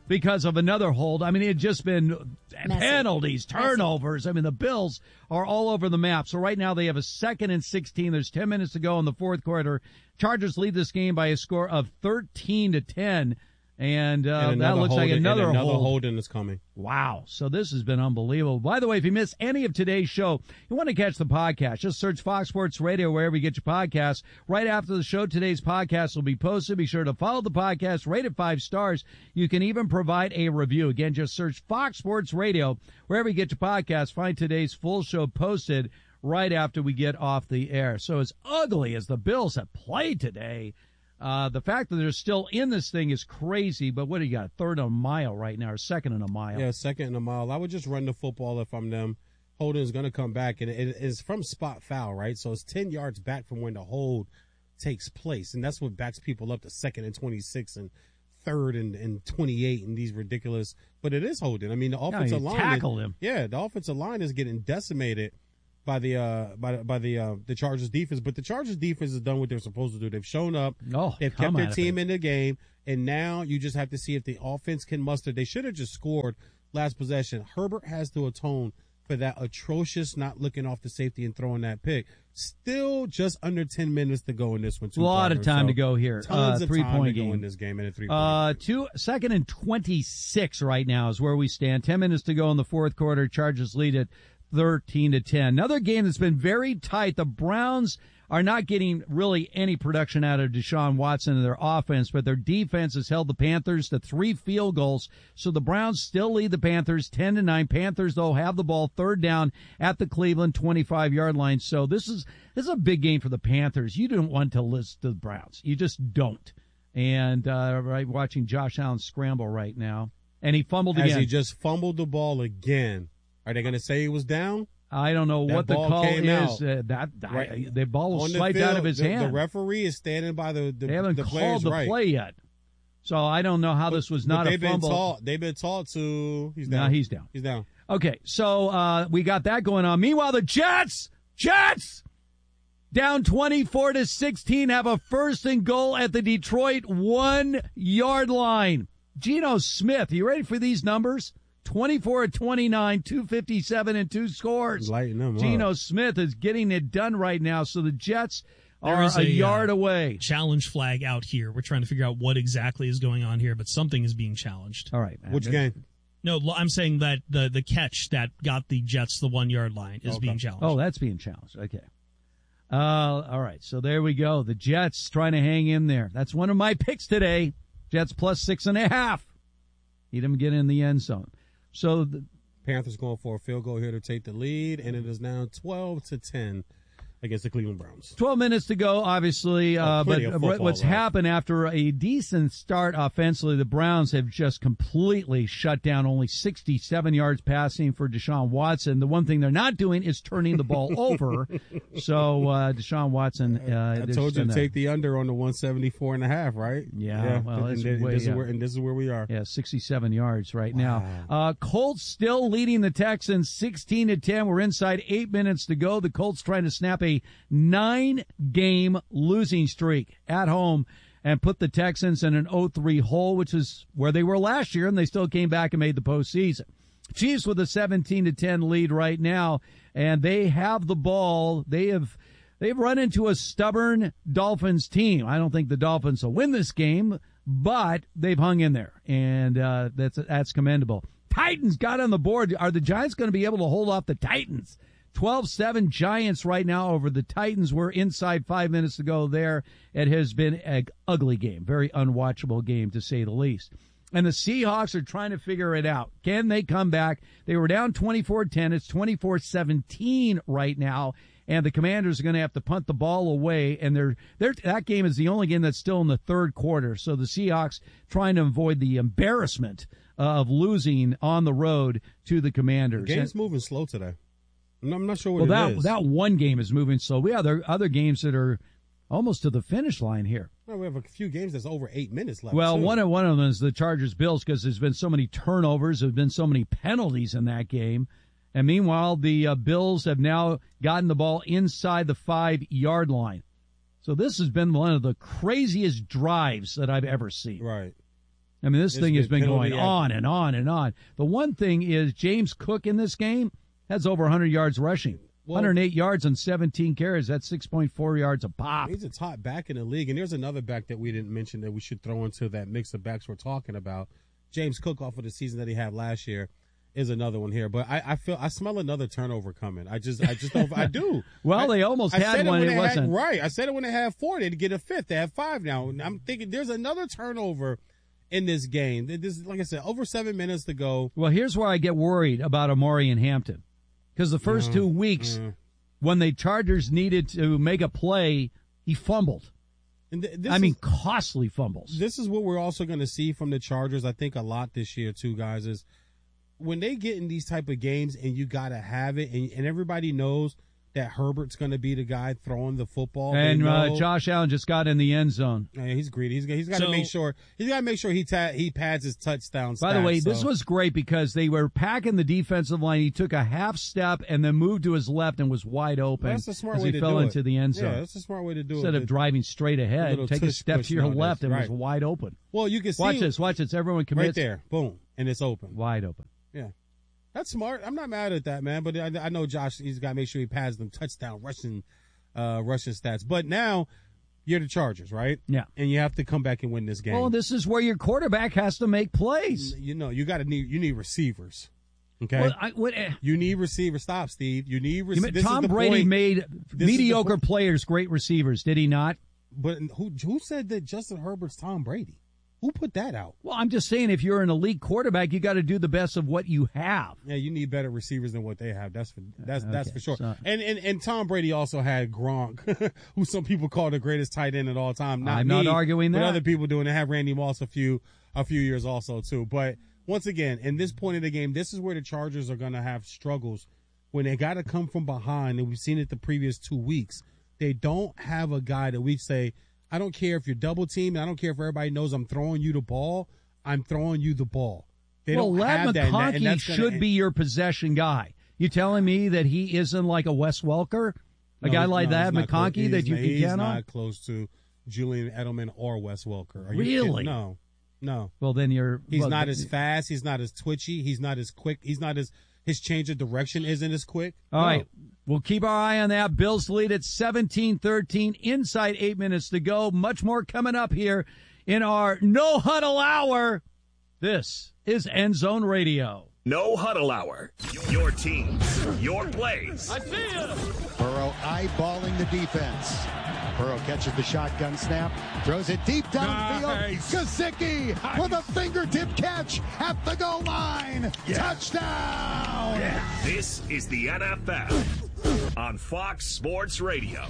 because of another hold. I mean, it had just been Messy. penalties, turnovers. Messy. I mean, the Bills are all over the map. So right now they have a second and sixteen. There's ten minutes to go in the fourth quarter. Chargers lead this game by a score of thirteen to ten. And, uh, and that looks hold, like another, another hold. holding is coming. Wow. So this has been unbelievable. By the way, if you missed any of today's show, you want to catch the podcast, just search Fox Sports Radio wherever you get your podcasts. Right after the show, today's podcast will be posted. Be sure to follow the podcast, rate it five stars. You can even provide a review. Again, just search Fox Sports Radio wherever you get your podcasts. Find today's full show posted right after we get off the air. So as ugly as the Bills have played today, Uh, the fact that they're still in this thing is crazy, but what do you got? Third and a mile right now, or second and a mile? Yeah, second and a mile. I would just run the football if I'm them. Holding's going to come back, and it is from spot foul, right? So it's ten yards back from when the hold takes place, and that's what backs people up to second and twenty-six and third and, and twenty-eight and these ridiculous. But it is holding. I mean, the offensive no, line. Tackle is, him. Yeah, the offensive line is getting decimated by the uh by by the uh the Chargers defense, but the Chargers defense has done what they're supposed to do. They've shown up, oh, they've kept their team in the game, and now you just have to see if the offense can muster. They should have just scored last possession. Herbert has to atone for that atrocious not looking off the safety and throwing that pick. Still just under ten minutes to go in this one. A lot of time so to go here. Tons uh, of three time point to game go in this game and a three. Uh, two second and twenty-six right now is where we stand. Ten minutes to go in the fourth quarter. Chargers lead it thirteen to ten. Another game that's been very tight. The Browns are not getting really any production out of Deshaun Watson and their offense, but their defense has held the Panthers to three field goals. So the Browns still lead the Panthers ten to nine. Panthers, though, have the ball third down at the Cleveland twenty-five yard line. So this is, this is a big game for the Panthers. You don't want to lose to the Browns. You just don't. And, uh, right, watching Josh Allen scramble right now. And he fumbled As again. he just fumbled the ball again. Are they going to say he was down? I don't know that what the call is. Uh, that right. I, the ball was On swiped field, out of his the, hand. The referee is standing by the the They haven't the called the right. play yet, so I don't know how but, this was but not they've a fumble. Been taught, they've been taught to. He's down. No, he's down. He's down. Okay, so uh, we got that going on. Meanwhile, the Jets, Jets, down twenty-four to sixteen, have a first and goal at the Detroit one yard line. Geno Smith, you ready for these numbers? twenty-four of twenty-nine, two fifty-seven, and two scores. Lighting them Geno up. Smith is getting it done right now, so the Jets There are is a, a yard uh, away. Challenge flag out here. We're trying to figure out what exactly is going on here, but something is being challenged. All right. Man. Which game? No, I'm saying that the, the catch that got the Jets the one-yard line is Okay. being challenged. Oh, that's being challenged. Okay. Uh, all right, so there we go. The Jets trying to hang in there. That's one of my picks today. Jets plus six and a half. Need them to get in the end zone. So the Panthers going for a field goal here to take the lead, and it is now twelve to ten against the Cleveland Browns. twelve minutes to go, obviously, uh, Oh, but plenty of football what's left. happened after a decent start offensively, the Browns have just completely shut down. Only sixty-seven yards passing for Deshaun Watson. The one thing they're not doing is turning the ball over. So uh, Deshaun Watson, uh, I there's told you to been a- take the under on the one seventy-four and a half, right? Yeah, well, and, it's and, way this is up. where, and this is where we are. Yeah, sixty-seven yards right Wow. now. Uh, Colts still leading the Texans sixteen to ten. We're inside eight minutes to go. The Colts trying to snap a nine-game losing streak at home and put the Texans in an oh three hole, which is where they were last year, and they still came back and made the postseason. Chiefs with a seventeen to ten lead right now, and they have the ball. They have they've run into a stubborn Dolphins team. I don't think the Dolphins will win this game, but they've hung in there, and uh, that's that's commendable. Titans got on the board. Are the Giants going to be able to hold off the Titans? twelve seven Giants right now over the Titans. We're inside five minutes to go there. It has been an ugly game, very unwatchable game to say the least. And the Seahawks are trying to figure it out. Can they come back? They were down twenty-four ten. It's twenty-four seventeen right now. And the Commanders are going to have to punt the ball away. And they're, they're, that game is the only game that's still in the third quarter. So the Seahawks trying to avoid the embarrassment of losing on the road to the Commanders. The game's And, moving slow today. I'm not, I'm not sure what well, it that, is. that one game is moving slow. We have other, other games that are almost to the finish line here. Well, we have a few games that's over eight minutes left. Well, too. one of one of them is the Chargers-Bills because there's been so many turnovers, there's been so many penalties in that game, and meanwhile the uh, Bills have now gotten the ball inside the five-yard line. So this has been one of the craziest drives that I've ever seen. Right. I mean, this It's thing has been been going penalty on after- and on and on. The one thing is James Cook in this game has over one hundred yards rushing. Well- one hundred eight yards on seventeen carries. That's six point four yards a pop. He's a top back in the league. And there's another back that we didn't mention that we should throw into that mix of backs we're talking about. James Cook, off of the season that he had last year, is another one here. But I, I feel I smell another turnover coming. I just I just don't I do. Well, I, they almost I had said one. It, It when they wasn't. had, right. I said it when they had four. They'd get a fifth. They have five now. And I'm thinking there's another turnover in this game. This, like I said, over seven minutes to go. Well, here's where I get worried about Amari and Hampton. Because the first Mm, two weeks, mm. when the Chargers needed to make a play, he fumbled. And th- this I mean, is, costly fumbles. This is what we're also going to see from the Chargers, I think, a lot this year, too, guys, is when they get in these type of games and you got to have it, and, and everybody knows that Herbert's going to be the guy throwing the football. They And uh, know- Josh Allen just got in the end zone. Yeah, he's greedy. He's, he's got to So- make sure he's got to make sure he ta- he pads his touchdown. By the stats, way, so. this was great because they were packing the defensive line. He took a half step and then moved to his left and was wide open That's a smart as way he to fell do into it. the end zone. Yeah, that's a smart way to do Instead it. of driving straight ahead, little take a tush step push to your nowadays, left and right. was wide open. Well, you can see Watch this, watch this. Everyone commits. right there, boom, and it's open, wide open. Yeah, that's smart. I'm not mad at that, man. But I, I know Josh. He's got to make sure he pads them touchdown rushing, uh, rushing stats. But now you're the Chargers, right? Yeah, and you have to come back and win this game. Well, this is where your quarterback has to make plays. You know, you got to need you need receivers. Okay, Well, I, what, eh, you need receivers. Stop, Steve. You need you receivers. mean, Tom Brady made This is the mediocre point. players great receivers, did he not? But who who said that Justin Herbert's Tom Brady? Who put that out? Well, I'm just saying, if you're an elite quarterback, you got to do the best of what you have. Yeah, you need better receivers than what they have. That's for that's that's Okay, for sure. so- And, and and Tom Brady also had Gronk, who some people call the greatest tight end of all time. Not I'm me, not arguing but that. other people doing it. Have Randy Moss a few a few years also too. But once again, in this point of the game, this is where the Chargers are going to have struggles when they got to come from behind, and we've seen it the previous two weeks. They don't have a guy that we say, I don't care if you're double teamed. I don't care if everybody knows I'm throwing you the ball. I'm throwing you the ball. They well, don't Ladd have that, and that- and McConkey that's gonna should end- be your possession guy. You telling me that he isn't like a Wes Welker, a No, guy he's- like no, that, he's not close. McConkey, that He's you not- can he's count not on? close to Julian Edelman or Wes Welker. Are you Really? kidding? No, no. Well, then you're. He's well, not as fast. He's not as twitchy. He's not as quick. He's not as his change of direction isn't as quick. All No. right. We'll keep our eye on that. Bills lead at seventeen thirteen. Inside eight minutes to go. Much more coming up here in our No Huddle Hour. This is End Zone Radio. No Huddle Hour. Your teams, your plays. I see you. Burrow eyeballing the defense. Burrow catches the shotgun snap, throws it deep downfield. Nice. Gesicki Nice. with a fingertip catch at the goal line. Yeah. Touchdown. This is the N F L on Fox Sports Radio.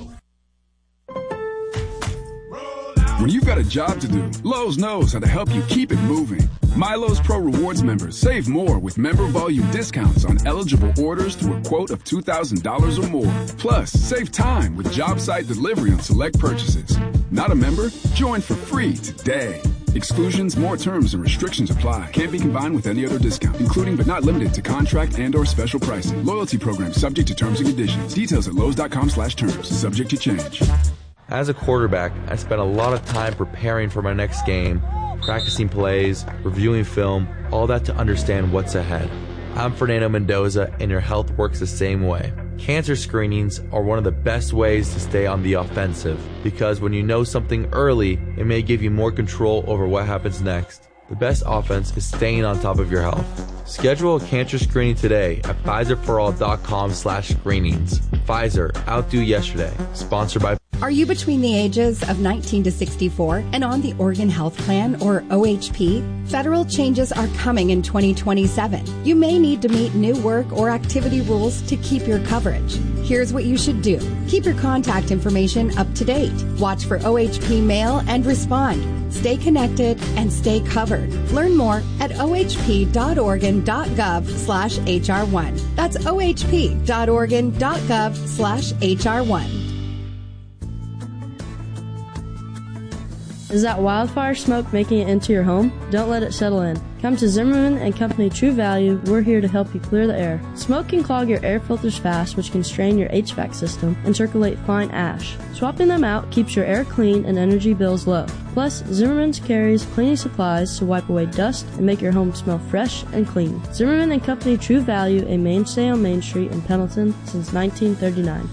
When you've got a job to do, Lowe's knows how to help you keep it moving. Milo's Pro Rewards members save more with member volume discounts on eligible orders through a quote of two thousand dollars or more. Plus, save time with job site delivery on select purchases. Not a member? Join for free today. Exclusions, more terms, and restrictions apply. Can't be combined with any other discount, including but not limited to contract and or special pricing. Loyalty program subject to terms and conditions. Details at Lowe's.com slash terms. Subject to change. As a quarterback, I spent a lot of time preparing for my next game, practicing plays, reviewing film, all that to understand what's ahead. I'm Fernando Mendoza, and your health works the same way. Cancer screenings are one of the best ways to stay on the offensive, because when you know something early, it may give you more control over what happens next. The best offense is staying on top of your health. Schedule a cancer screening today at Pfizerforall.com slash screenings. Pfizer, outdo yesterday. Sponsored by... Are you between the ages of nineteen to sixty-four and on the Oregon Health Plan, or O H P? Federal changes are coming in twenty twenty-seven. You may need to meet new work or activity rules to keep your coverage. Here's what you should do. Keep your contact information up to date. Watch for O H P mail and respond. Stay connected and stay covered. Learn more at ohp.oregon.gov slash HR1. That's ohp.oregon.gov slash HR1. Is that wildfire smoke making it into your home? Don't let it settle in. Come to Zimmerman and Company True Value. We're here to help you clear the air. Smoke can clog your air filters fast, which can strain your H V A C system and circulate fine ash. Swapping them out keeps your air clean and energy bills low. Plus, Zimmerman's carries cleaning supplies to wipe away dust and make your home smell fresh and clean. Zimmerman and Company True Value, a mainstay on Main Street in Pendleton since nineteen thirty-nine.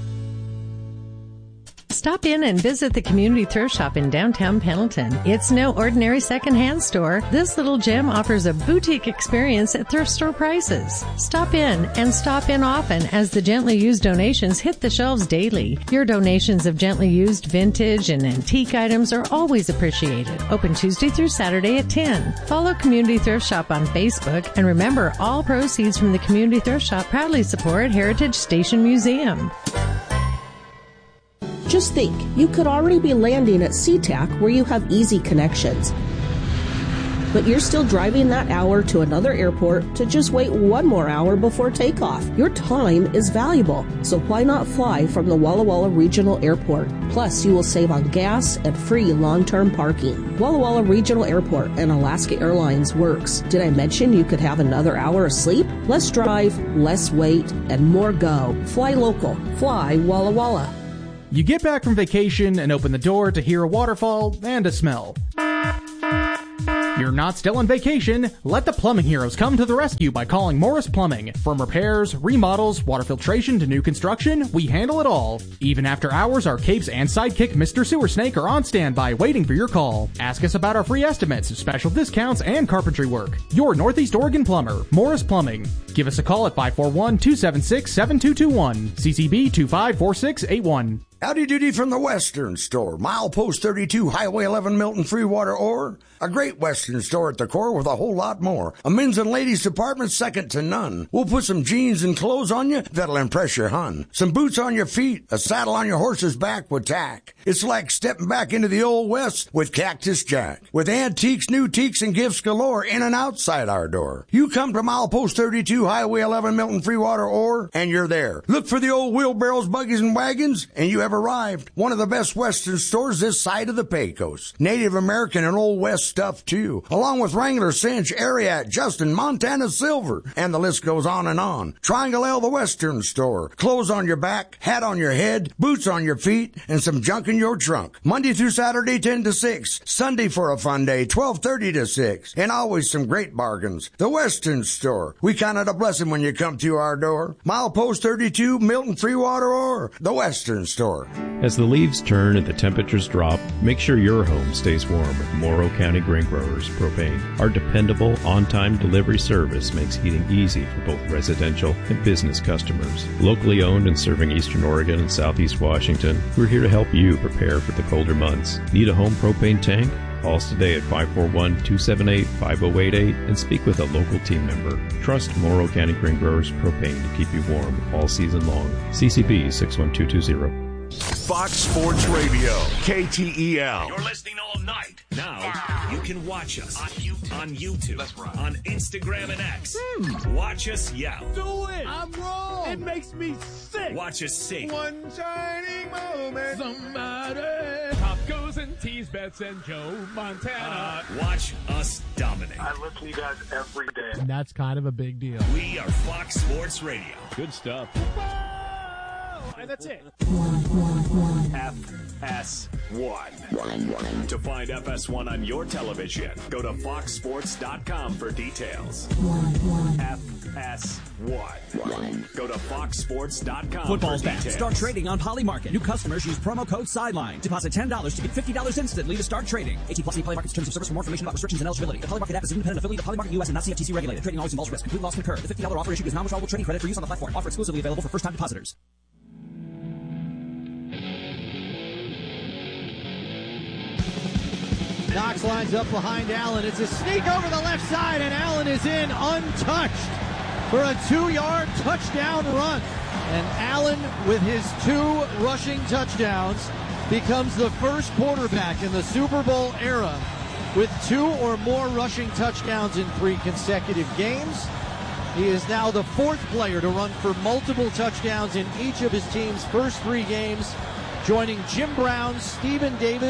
Stop in and visit the Community Thrift Shop in downtown Pendleton. It's no ordinary secondhand store. This little gem offers a boutique experience at thrift store prices. Stop in and stop in often as the gently used donations hit the shelves daily. Your donations of gently used vintage and antique items are always appreciated. Open Tuesday through Saturday at ten. Follow Community Thrift Shop on Facebook, and remember, all proceeds from the Community Thrift Shop proudly support Heritage Station Museum. Just think, you could already be landing at SeaTac where you have easy connections. But you're still driving that hour to another airport to just wait one more hour before takeoff. Your time is valuable, so why not fly from the Walla Walla Regional Airport? Plus, you will save on gas and free long-term parking. Walla Walla Regional Airport and Alaska Airlines works. Did I mention you could have another hour of sleep? Less drive, less wait, and more go. Fly local. Fly Walla Walla. You get back from vacation and open the door to hear a waterfall and a smell. You're not still on vacation. Let the plumbing heroes come to the rescue by calling Morris Plumbing. From repairs, remodels, water filtration to new construction, we handle it all. Even after hours, our capes and sidekick Mister Sewer Snake are on standby waiting for your call. Ask us about our free estimates, special discounts, and carpentry work. Your Northeast Oregon plumber, Morris Plumbing. Give us a call at five four one, two seven six, seven two two one, C C B two five four six eight one. Howdy doody from the Western Store. Milepost thirty-two, Highway eleven, Milton, Freewater, or a great Western store at the core with a whole lot more. A men's and ladies department second to none. We'll put some jeans and clothes on you that'll impress your hun. Some boots on your feet, a saddle on your horse's back with tack. It's like stepping back into the old West with Cactus Jack. With antiques, new teaks, and gifts galore in and outside our door. You come to Milepost thirty-two, Highway eleven, Milton, Freewater, or, and you're there. Look for the old wheelbarrows, buggies, and wagons, and you have arrived. One of the best Western stores this side of the Pecos. Native American and Old West stuff, too. Along with Wrangler, Cinch, Ariat, Justin, Montana Silver. And the list goes on and on. Triangle L, the Western Store. Clothes on your back, hat on your head, boots on your feet, and some junk in your trunk. Monday through Saturday, ten to six. Sunday for a fun day, twelve thirty to six. And always some great bargains. The Western Store. We count it a blessing when you come to our door. Milepost thirty-two, Milton, Freewater, or the Western Store. As the leaves turn and the temperatures drop, make sure your home stays warm with Morrow County Grain Growers Propane. Our dependable, on-time delivery service makes heating easy for both residential and business customers. Locally owned and serving Eastern Oregon and Southeast Washington, we're here to help you prepare for the colder months. Need a home propane tank? Call us today at five four one, two seven eight, five oh eight eight and speak with a local team member. Trust Morrow County Grain Growers Propane to keep you warm all season long. C C B six one two two zero. Fox Sports Radio, K T E L. You're listening all night. Now, you can watch us on YouTube, on, YouTube, That's right. on Instagram and X. Hmm. Watch us yell. Do it! I'm wrong! It makes me sick! Watch us sing. One shining moment. Somebody. Top goes and tease bets and Joe Montana. Uh, watch us dominate. I listen to you guys every day. And that's kind of a big deal. We are Fox Sports Radio. Good stuff. And that's it. F S one. To find F S one on your television, go to fox sports dot com for details. F S one. Go to fox sports dot com Football's for back. details. Start trading on Polymarket. New customers use promo code SIDELINE. Deposit ten dollars to get fifty dollars instantly to start trading. eighteen plus Polymarket's terms of service for more information about restrictions and eligibility. The Polymarket app is an independent affiliate of Polymarket U S and not C F T C regulated. Trading always involves risk. Complete loss concurred. The fifty dollars offer issued is non-withdrawable trading credit for use on the platform. Offer exclusively available for first-time depositors. Knox lines up behind Allen. It's a sneak over the left side, and Allen is in untouched for a two-yard touchdown run. And Allen, with his two rushing touchdowns, becomes the first quarterback in the Super Bowl era with two or more rushing touchdowns in three consecutive games. He is now the fourth player to run for multiple touchdowns in each of his team's first three games, joining Jim Brown, Stephen Davis,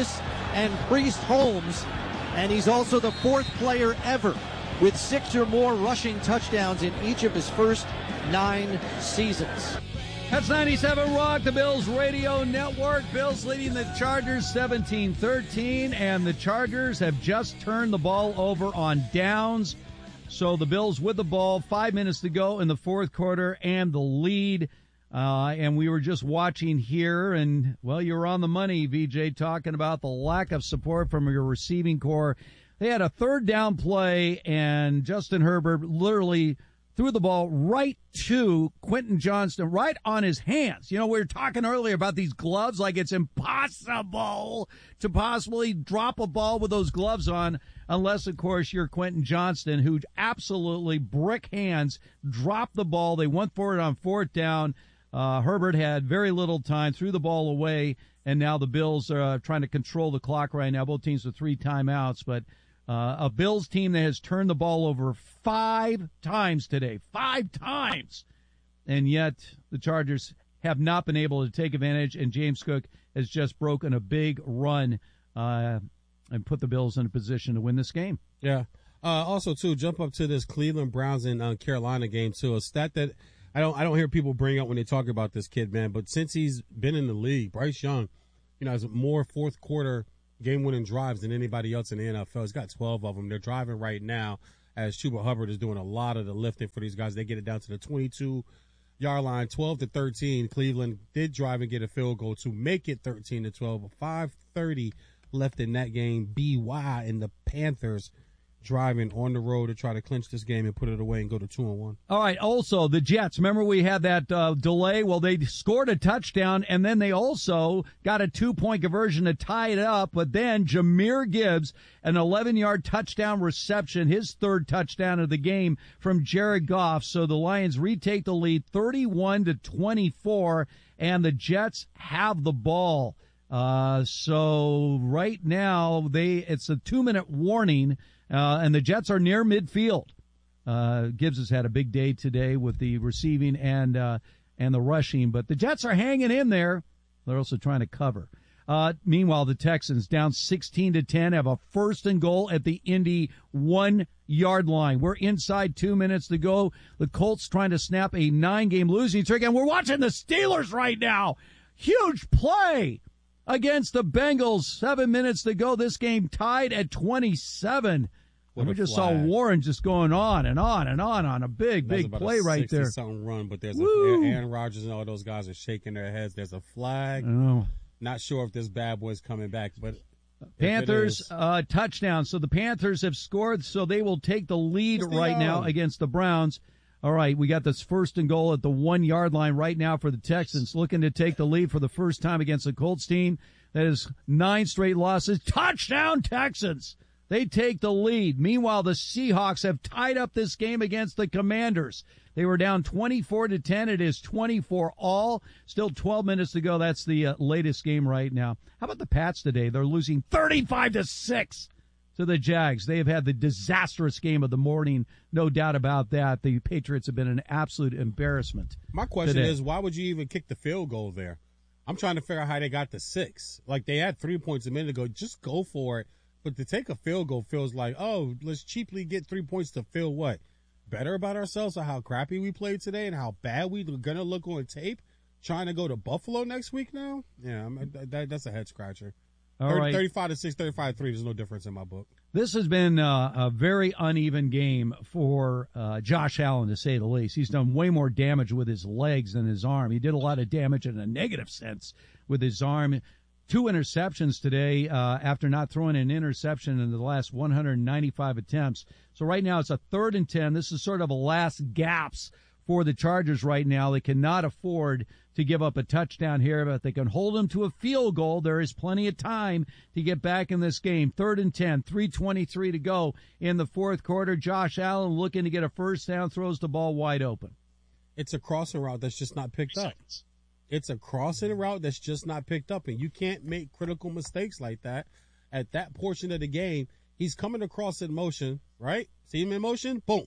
and Priest Holmes, and he's also the fourth player ever with six or more rushing touchdowns in each of his first nine seasons. That's ninety-seven Rock, the Bills radio network. Bills leading the Chargers seventeen thirteen, and the Chargers have just turned the ball over on downs. So the Bills with the ball, five minutes to go in the fourth quarter, and the lead. Uh, and we were just watching here, and, well, you were on the money, V J, talking about the lack of support from your receiving core. They had a third down play, and Justin Herbert literally threw the ball right to Quentin Johnston, right on his hands. You know, we were talking earlier about these gloves, like it's impossible to possibly drop a ball with those gloves on, unless, of course, you're Quentin Johnston, who absolutely brick hands dropped the ball. They went for it on fourth down. Uh, Herbert had very little time, threw the ball away, and now the Bills are uh, trying to control the clock right now. Both teams with three timeouts, but Uh, a Bills team that has turned the ball over five times today. Five times. And yet the Chargers have not been able to take advantage, and James Cook has just broken a big run uh, and put the Bills in a position to win this game. Yeah. Uh, also, too, jump up to this Cleveland Browns and uh, Carolina game, too. A stat that I don't I don't hear people bring up when they talk about this kid, man. But since he's been in the league, Bryce Young, you know, has more fourth quarter game-winning drives than anybody else in the N F L. He's got twelve of them. They're driving right now as Chuba Hubbard is doing a lot of the lifting for these guys. They get it down to the twenty-two-yard line, twelve to thirteen. Cleveland did drive and get a field goal to make it thirteen to twelve. five thirty left in that game. B Y and the Panthers driving on the road to try to clinch this game and put it away and go to two and one. All right. Also, the Jets. Remember we had that uh, delay? Well, they scored a touchdown, and then they also got a two-point conversion to tie it up. But then Jahmyr Gibbs, an eleven-yard touchdown reception, his third touchdown of the game from Jared Goff. So the Lions retake the lead, thirty-one to twenty-four, and the Jets have the ball. Uh, so right now they it's a two-minute warning. Uh, and the Jets are near midfield. Uh, Gibbs has had a big day today with the receiving and uh, and the rushing, but the Jets are hanging in there. They're also trying to cover. Uh, meanwhile, the Texans down sixteen to ten have a first and goal at the Indy one-yard line. We're inside two minutes to go. The Colts trying to snap a nine-game losing streak, and we're watching the Steelers right now. Huge play against the Bengals. Seven minutes to go. This game tied at twenty-seven. What we a just flag. saw Warren just going on and on and on on a big, That's big about play a right there. sixty-something run, but there's Woo. a Aaron Rodgers and all those guys are shaking their heads. There's a flag. Oh. Not sure if this bad boy's coming back, but Panthers uh, touchdown. So the Panthers have scored, so they will take the lead Let's right go. now against the Browns. All right, we got this first and goal at the one-yard line right now for the Texans, looking to take the lead for the first time against the Colts team. That is nine straight losses. Touchdown, Texans! They take the lead. Meanwhile, the Seahawks have tied up this game against the Commanders. They were down twenty-four to ten. It is twenty-four all. Still twelve minutes to go. That's the uh, latest game right now. How about the Pats today? They're losing thirty-five to six to the Jags. They have had the disastrous game of the morning. No doubt about that. The Patriots have been an absolute embarrassment. My question today. is, why would you even kick the field goal there? I'm trying to figure out how they got to six. Like, they had three points a minute ago. Just go for it. But to take a field goal feels like, oh, let's cheaply get three points to feel what? Better about ourselves or how crappy we played today and how bad we're going to look on tape trying to go to Buffalo next week now? Yeah, I'm, that, that's a head scratcher. All thirty, right. thirty-five to six, thirty-five to three. There's no difference in my book. This has been uh, a very uneven game for uh, Josh Allen, to say the least. He's done way more damage with his legs than his arm. He did a lot of damage in a negative sense with his arm. Two interceptions today uh, after not throwing an interception in the last one hundred ninety-five attempts. So right now it's a third and ten. This is sort of a last gasp for the Chargers right now. They cannot afford to give up a touchdown here, but they can hold them to a field goal. There is plenty of time to get back in this game. Third and ten, three twenty-three to go in the fourth quarter. Josh Allen looking to get a first down, throws the ball wide open. It's a crossing route that's just not picked up. It's a crossing route that's just not picked up, and you can't make critical mistakes like that at that portion of the game. He's coming across in motion, right? See him in motion? Boom.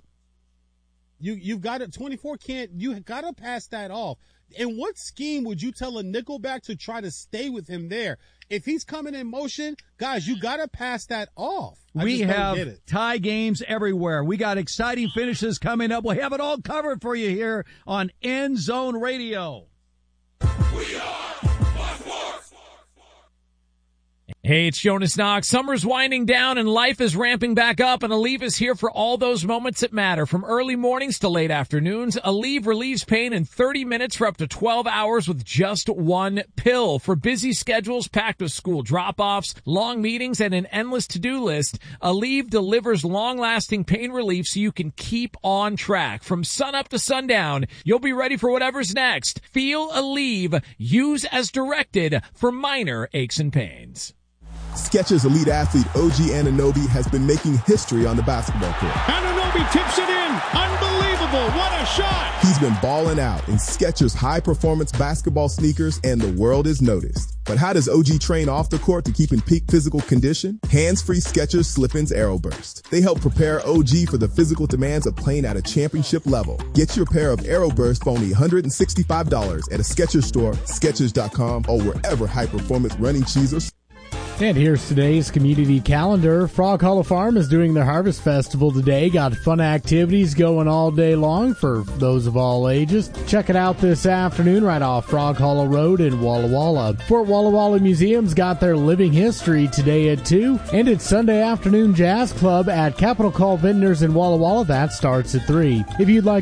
You, you've got it. twenty-four can't, you got to pass that off. In what scheme would you tell a nickelback to try to stay with him there? if he's coming in motion, guys, you got to pass that off. I we just don't have get it. tie games everywhere. We got exciting finishes coming up. We'll have it all covered for you here on End Zone Radio. We are Hey, it's Jonas Knox. Summer's winding down and life is ramping back up, and Aleve is here for all those moments that matter. From early mornings to late afternoons, Aleve relieves pain in thirty minutes for up to twelve hours with just one pill. For busy schedules packed with school drop-offs, long meetings, and an endless to-do list, Aleve delivers long-lasting pain relief so you can keep on track. From sunup to sundown, you'll be ready for whatever's next. Feel Aleve. Use as directed for minor aches and pains. Skechers elite athlete O G Anunoby has been making history on the basketball court. Anunoby tips it in. Unbelievable. What a shot. He's been balling out in Skechers high-performance basketball sneakers, and the world is noticed. But how does O G train off the court to keep in peak physical condition? Hands-free Skechers Slip-ins Aeroburst. They help prepare O G for the physical demands of playing at a championship level. Get your pair of Aeroburst for only one hundred sixty-five dollars at a Skechers store, Skechers dot com, or wherever high-performance running shoes are. And here's today's community calendar. Frog Hollow Farm is doing their Harvest Festival today. Got fun activities going all day long for those of all ages. Check it out this afternoon right off Frog Hollow Road in Walla Walla. Fort Walla Walla Museum's got their Living History today at two. And it's Sunday Afternoon Jazz Club at Capitol Call Vintners in Walla Walla. That starts at three. If you'd like